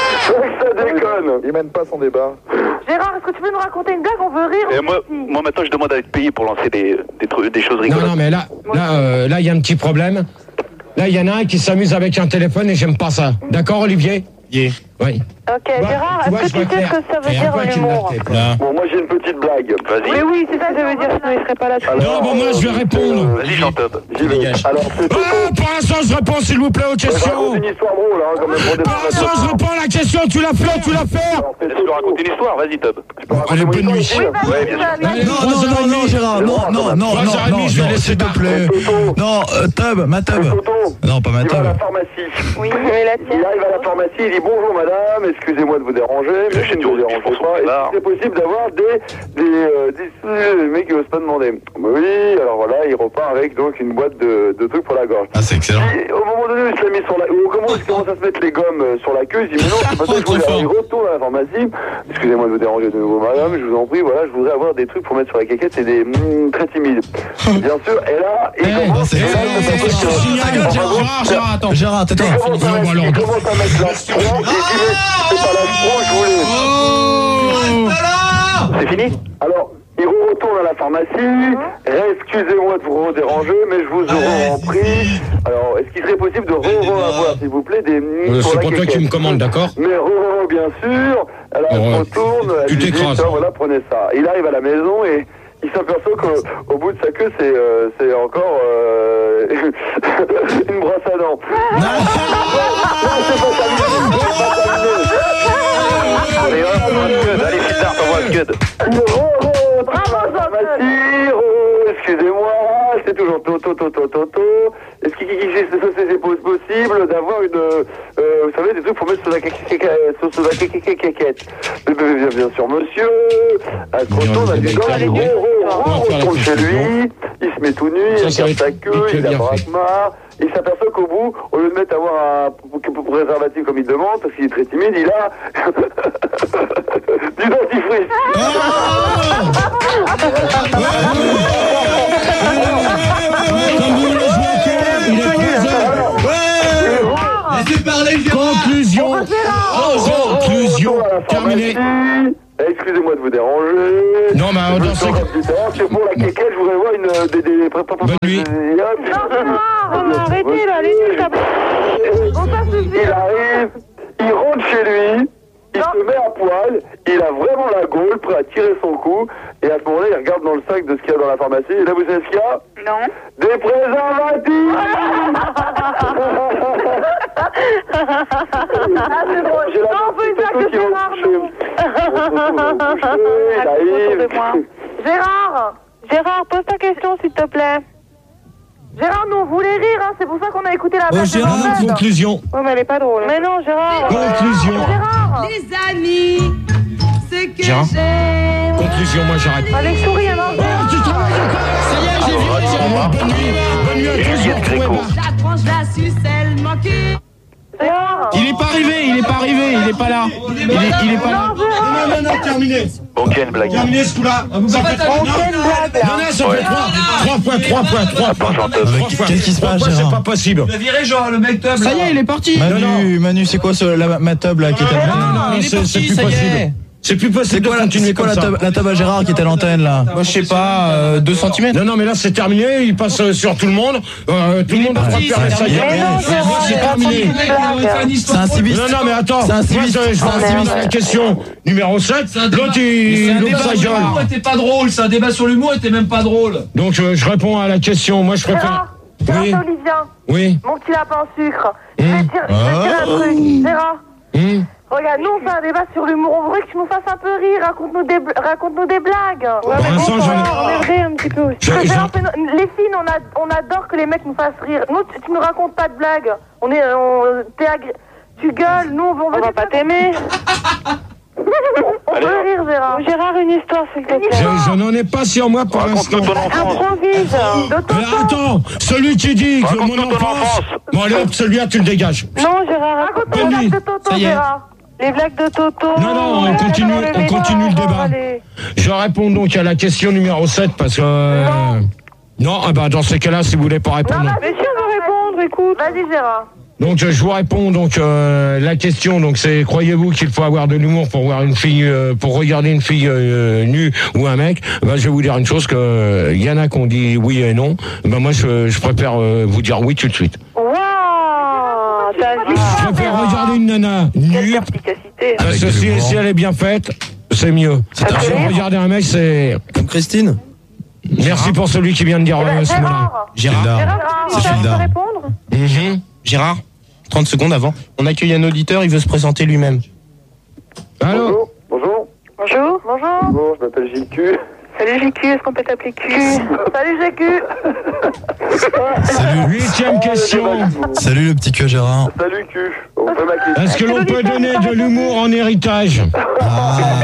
Ça déconne. Il mène pas son débat.
Gérard, est-ce que tu peux nous raconter une blague? On veut rire.
Et
on
moi,
fait ci.
moi, maintenant, je demande à être payé pour lancer des, des, trucs, des choses
Non,
rigolotes.
non, mais là, là, euh, là, il y a un petit problème. Là, il y en a un qui s'amuse avec un téléphone et j'aime pas ça. D'accord, Olivier?
Yeah.
Oui.
Ok,
Tu vois,
Gérard,
tu
est-ce
vois,
que
je
tu
vois
sais
clair.
ce que ça veut
Et un
dire
poil qui me
l'humour?
l'a fait.
Là.
Bon, moi j'ai une petite blague.
Vas-y.
Oui, oui, c'est ça que ça veut dire, sinon il serait pas là tout de suite.
Non, bon, moi, je vais répondre.
Vas-y, Jean-Tob.
J'y vais.
Dégage.
Alors c'est Toto.
Ah, pour l'instant, je réponds, s'il vous plaît, aux
Je raconte
questions.
une histoire drôle, hein, quand même pour des
Pour l'instant, je réponds à la question. Tu l'as fait, tu l'as fait.
Alors, c'est
Laisse-le raconter une histoire, vas-y, Tob.
Bon, allez, bonne nuit.
Oui, vas-y,
Ouais, bien sûr.
vas-y.
Allez,
Non,
trois
non,
heures
non,
et
non,
demie.
Gérard, non, non, non,
Trois
non,
heures et
non,
demie, je vais
non,
laisser
s'il te
ta-
plaît. Non, euh, Tub, ma Tub.
Toto.
Non, pas ma
Il va à la
Tub.
pharmacie.
Oui, mais la
Il
tienne.
arrive à la pharmacie, il dit bonjour madame, excusez-moi de vous déranger, mais je ne vous dérange pas. Est-ce que c'est possible d'avoir des, des, euh, des, euh, le mec qui n'ose pas demander. Bah oui, alors voilà, il repart avec donc une boîte de, de trucs pour la gorge.
Ah, c'est excellent.
Et au moment donné où il se l'a mis sur la, où comment il commence à se mettre les gommes euh, sur la queue, il dit mais non, c'est pas ça que je voulais. Alors, il retourne à la pharmacie, excusez-moi de vous déranger de nouveau madame, je vous en prie, voilà, je voudrais avoir des trucs pour mettre sur la caquette, c'est des mm, très timides. Bien sûr, et là, il
Eh,
commence,
c'est
eh,
ça,
eh,
c'est
eh,
ça.
je signale,
Ta gueule,
Gérard,
Gérard,
Gérard, attends.
Gérard, tais-toi.
il commence à
Non,
mettre-
bah alors,
il commence à mettre la stro, et il dit mais c'est pas la stro que je voulais.
C'est fini?
Alors, il retourne à la pharmacie. Excusez-moi de vous déranger, mais je vous aurais en prie. Alors, est-ce qu'il serait possible de re-avoir, s'il vous plaît, des
Euh, c'est pas toi qui me commande, d'accord?
Mais re bien sûr. Alors, elle
Ouais.
se retourne. Elle
Tu
lui dit,
t'écrases.
tiens, voilà, prenez ça. Il arrive à la maison et il s'aperçoit qu'au au bout de sa queue, c'est euh, c'est encore euh, une brosse à dents. Non, c'est pas terminé. C'est pas terminé.
Allez, hop, t'envoies le scud. Allez, Fizdar, t'envoies le scud.
Bravo, Jean-Pierre. Excusez-moi, c'est toujours Toto, Toto, Toto. Est-ce qu'il c'est possible d'avoir une, euh, vous savez, des trucs pour mettre sur la caquette? Bien, bien sûr, monsieur. Elle se retourne, elle dit, il retourne chez lui, il se met tout nu, il regarde sa queue, il a braque-marre. Il s'aperçoit qu'au bout, au lieu de mettre à avoir un préservatif comme il demande, parce qu'il est très timide, il a du dentifrice.
Conclusion. Conclusion. Terminé.
Excusez-moi de vous déranger.
Non, mais euh, dans ce cas.
C'est pour la quéquette, je voudrais voir une des. des...
Bonne nuit.
Arrêtez là, allez,
Il arrive, il rentre chez lui, il se met à poil, il a vraiment la gaule, prêt à tirer son coup, et à ce moment-là, il regarde dans le sac de ce qu'il y a dans la pharmacie, et là, vous savez ce qu'il y a?
Non.
Des préservatifs.
Ah, c'est bon.
J'ai la
Non, on peut dire que Gérard, non.
Il arrive.
Gérard,
Gérard, pose ta question, s'il te plaît.
Gérard, nous on voulait rire, hein, c'est pour ça qu'on a écouté la
Oh,
blague.
Gérard,
de Mohamed.
conclusion.
Ouais, mais elle est pas drôle. Mais non, Gérard.
Conclusion.
Gérard.
Les amis, ce que
Gérard.
j'aime.
Conclusion, moi j'arrête.
Allez, souris, alors.
Ça y est, j'ai viré, Gérard. Bonne nuit. Bonne nuit à tous, je vous retrouverai pas.
La tranche, la suce, elle manque.
Gérard.
Il est pas arrivé, il est pas arrivé, il est pas là. Il est, il est pas là. Non, non, non, terminé.
Ok, une blague.
Terminé ce coup-là. Vous en faites trois. Non, non, ça fait trois. Trois fois, trois fois, trois fois. Trois fois.
Qu'est-ce qui se passe,
Trois fois,
Gérard?
c'est pas possible.
Le viré, genre, le mec tub.
Ça y est, il est parti.
Manu, Manu, c'est quoi ce, la, ma tub là qui est à
Non, non, non,
Il est
c'est
parti,
c'est plus
ça y est.
possible. C'est plus
C'est
possible
quoi,
de
la,
continuer
c'est quoi
comme
la,
ça.
tub, la tub à Gérard qui est à l'antenne là?
Moi, je sais pas, euh, deux centimètres.
Non, non, mais là c'est terminé, il passe euh, sur tout le monde. Euh, tout le monde a
parti,
frappé à
c'est
sa gueule.
terminé.
C'est terminé.
C'est un civiste.
Non, non, mais attends,
C'est un
moi
civiste.
je je vais
C'est un
répondre
civiste.
à la question numéro sept.
C'est un débat.
L'autre
Mais c'est
il
un
l'autre
débat
sa
sur l'humour,
gueule.
était pas drôle. C'est un débat sur l'humour, était même pas drôle.
Donc euh, je réponds à la question, moi je préfère.
Gérard, Gérard,
Oui,
c'est Olivia.
oui.
Mon petit lapin au sucre. Je vais te dire, je vais te dire un truc. Gérard,
Hum.
regarde, nous on fait un débat sur l'humour. On voudrait que tu nous fasses un peu rire. Raconte-nous des, bl- raconte-nous des blagues.
Ouais, mais
Vincent,
bon,
j'en ai-
on est vrai un petit peu aussi.
Je-
Parce que
je-
Gérard, fais- les filles, on, a, on adore que les mecs nous fassent rire. Nous, tu, tu nous racontes pas de blagues. On est, on, t'es agré- tu gueules. Nous, on, on,
On va pas t'aimer.
on peut rire, Gérard.
Gérard, une histoire, s'il te plaît.
Je, je n'en ai pas sur moi pour l'instant.
Raconte-nous ton enfance.
Improvise.
De ton
Mais
temps.
attends, celui qui dit que
Raconte-nous
mon
ton
enfance.
enfance.
Bon, allez hop, celui-là, tu le dégages.
Non, Gérard,
Raconte-nous
Bonne
les
nuit.
blagues de Toto,
Ça y est.
Gérard.
les blagues de Toto.
Non, non, on
les
continue,
blagues
on
de
continue le
Gérard,
débat.
allez.
Je réponds donc à la question numéro sept parce que. euh, Non, ah bah dans ces cas-là, si vous voulez pas répondre.
Non,
Mais si on veut répondre, écoute.
Vas-y, Gérard.
Donc euh, je vous réponds donc euh, la question donc c'est croyez-vous qu'il faut avoir de l'humour pour voir une fille euh, pour regarder une fille euh, nue ou un mec? Bah je vais vous dire une chose que euh, y en a qui ont dit oui et non. Bah moi je, je préfère euh, vous dire oui tout de suite.
Waouh, t'as vu
Je préfère regarder une nana nue
perspicacité.
parce que si, si elle est bien faite, c'est mieux.
C'est
Parce que
vrai.
regarder un mec c'est.
Comme Christine.
Merci pour celui qui vient de dire euh, ce mot-là.
Gérard.
Gérard,
C'est
tu veux
Gildard.
répondre?
Mhm.
Gérard, trente secondes avant, on accueille un auditeur, il veut se présenter lui-même.
Allô.
Bonjour.
Bonjour.
Bonjour.
Bonjour, je m'appelle J Q.
Salut J Q, est-ce qu'on peut t'appeler Q?
Salut, G Q.
Salut.
Huitième question.
Salut le petit que Gérard.
Salut Q. On peut m'accueillir.
Est-ce que l'on peut donner de l'humour en héritage?
Ah.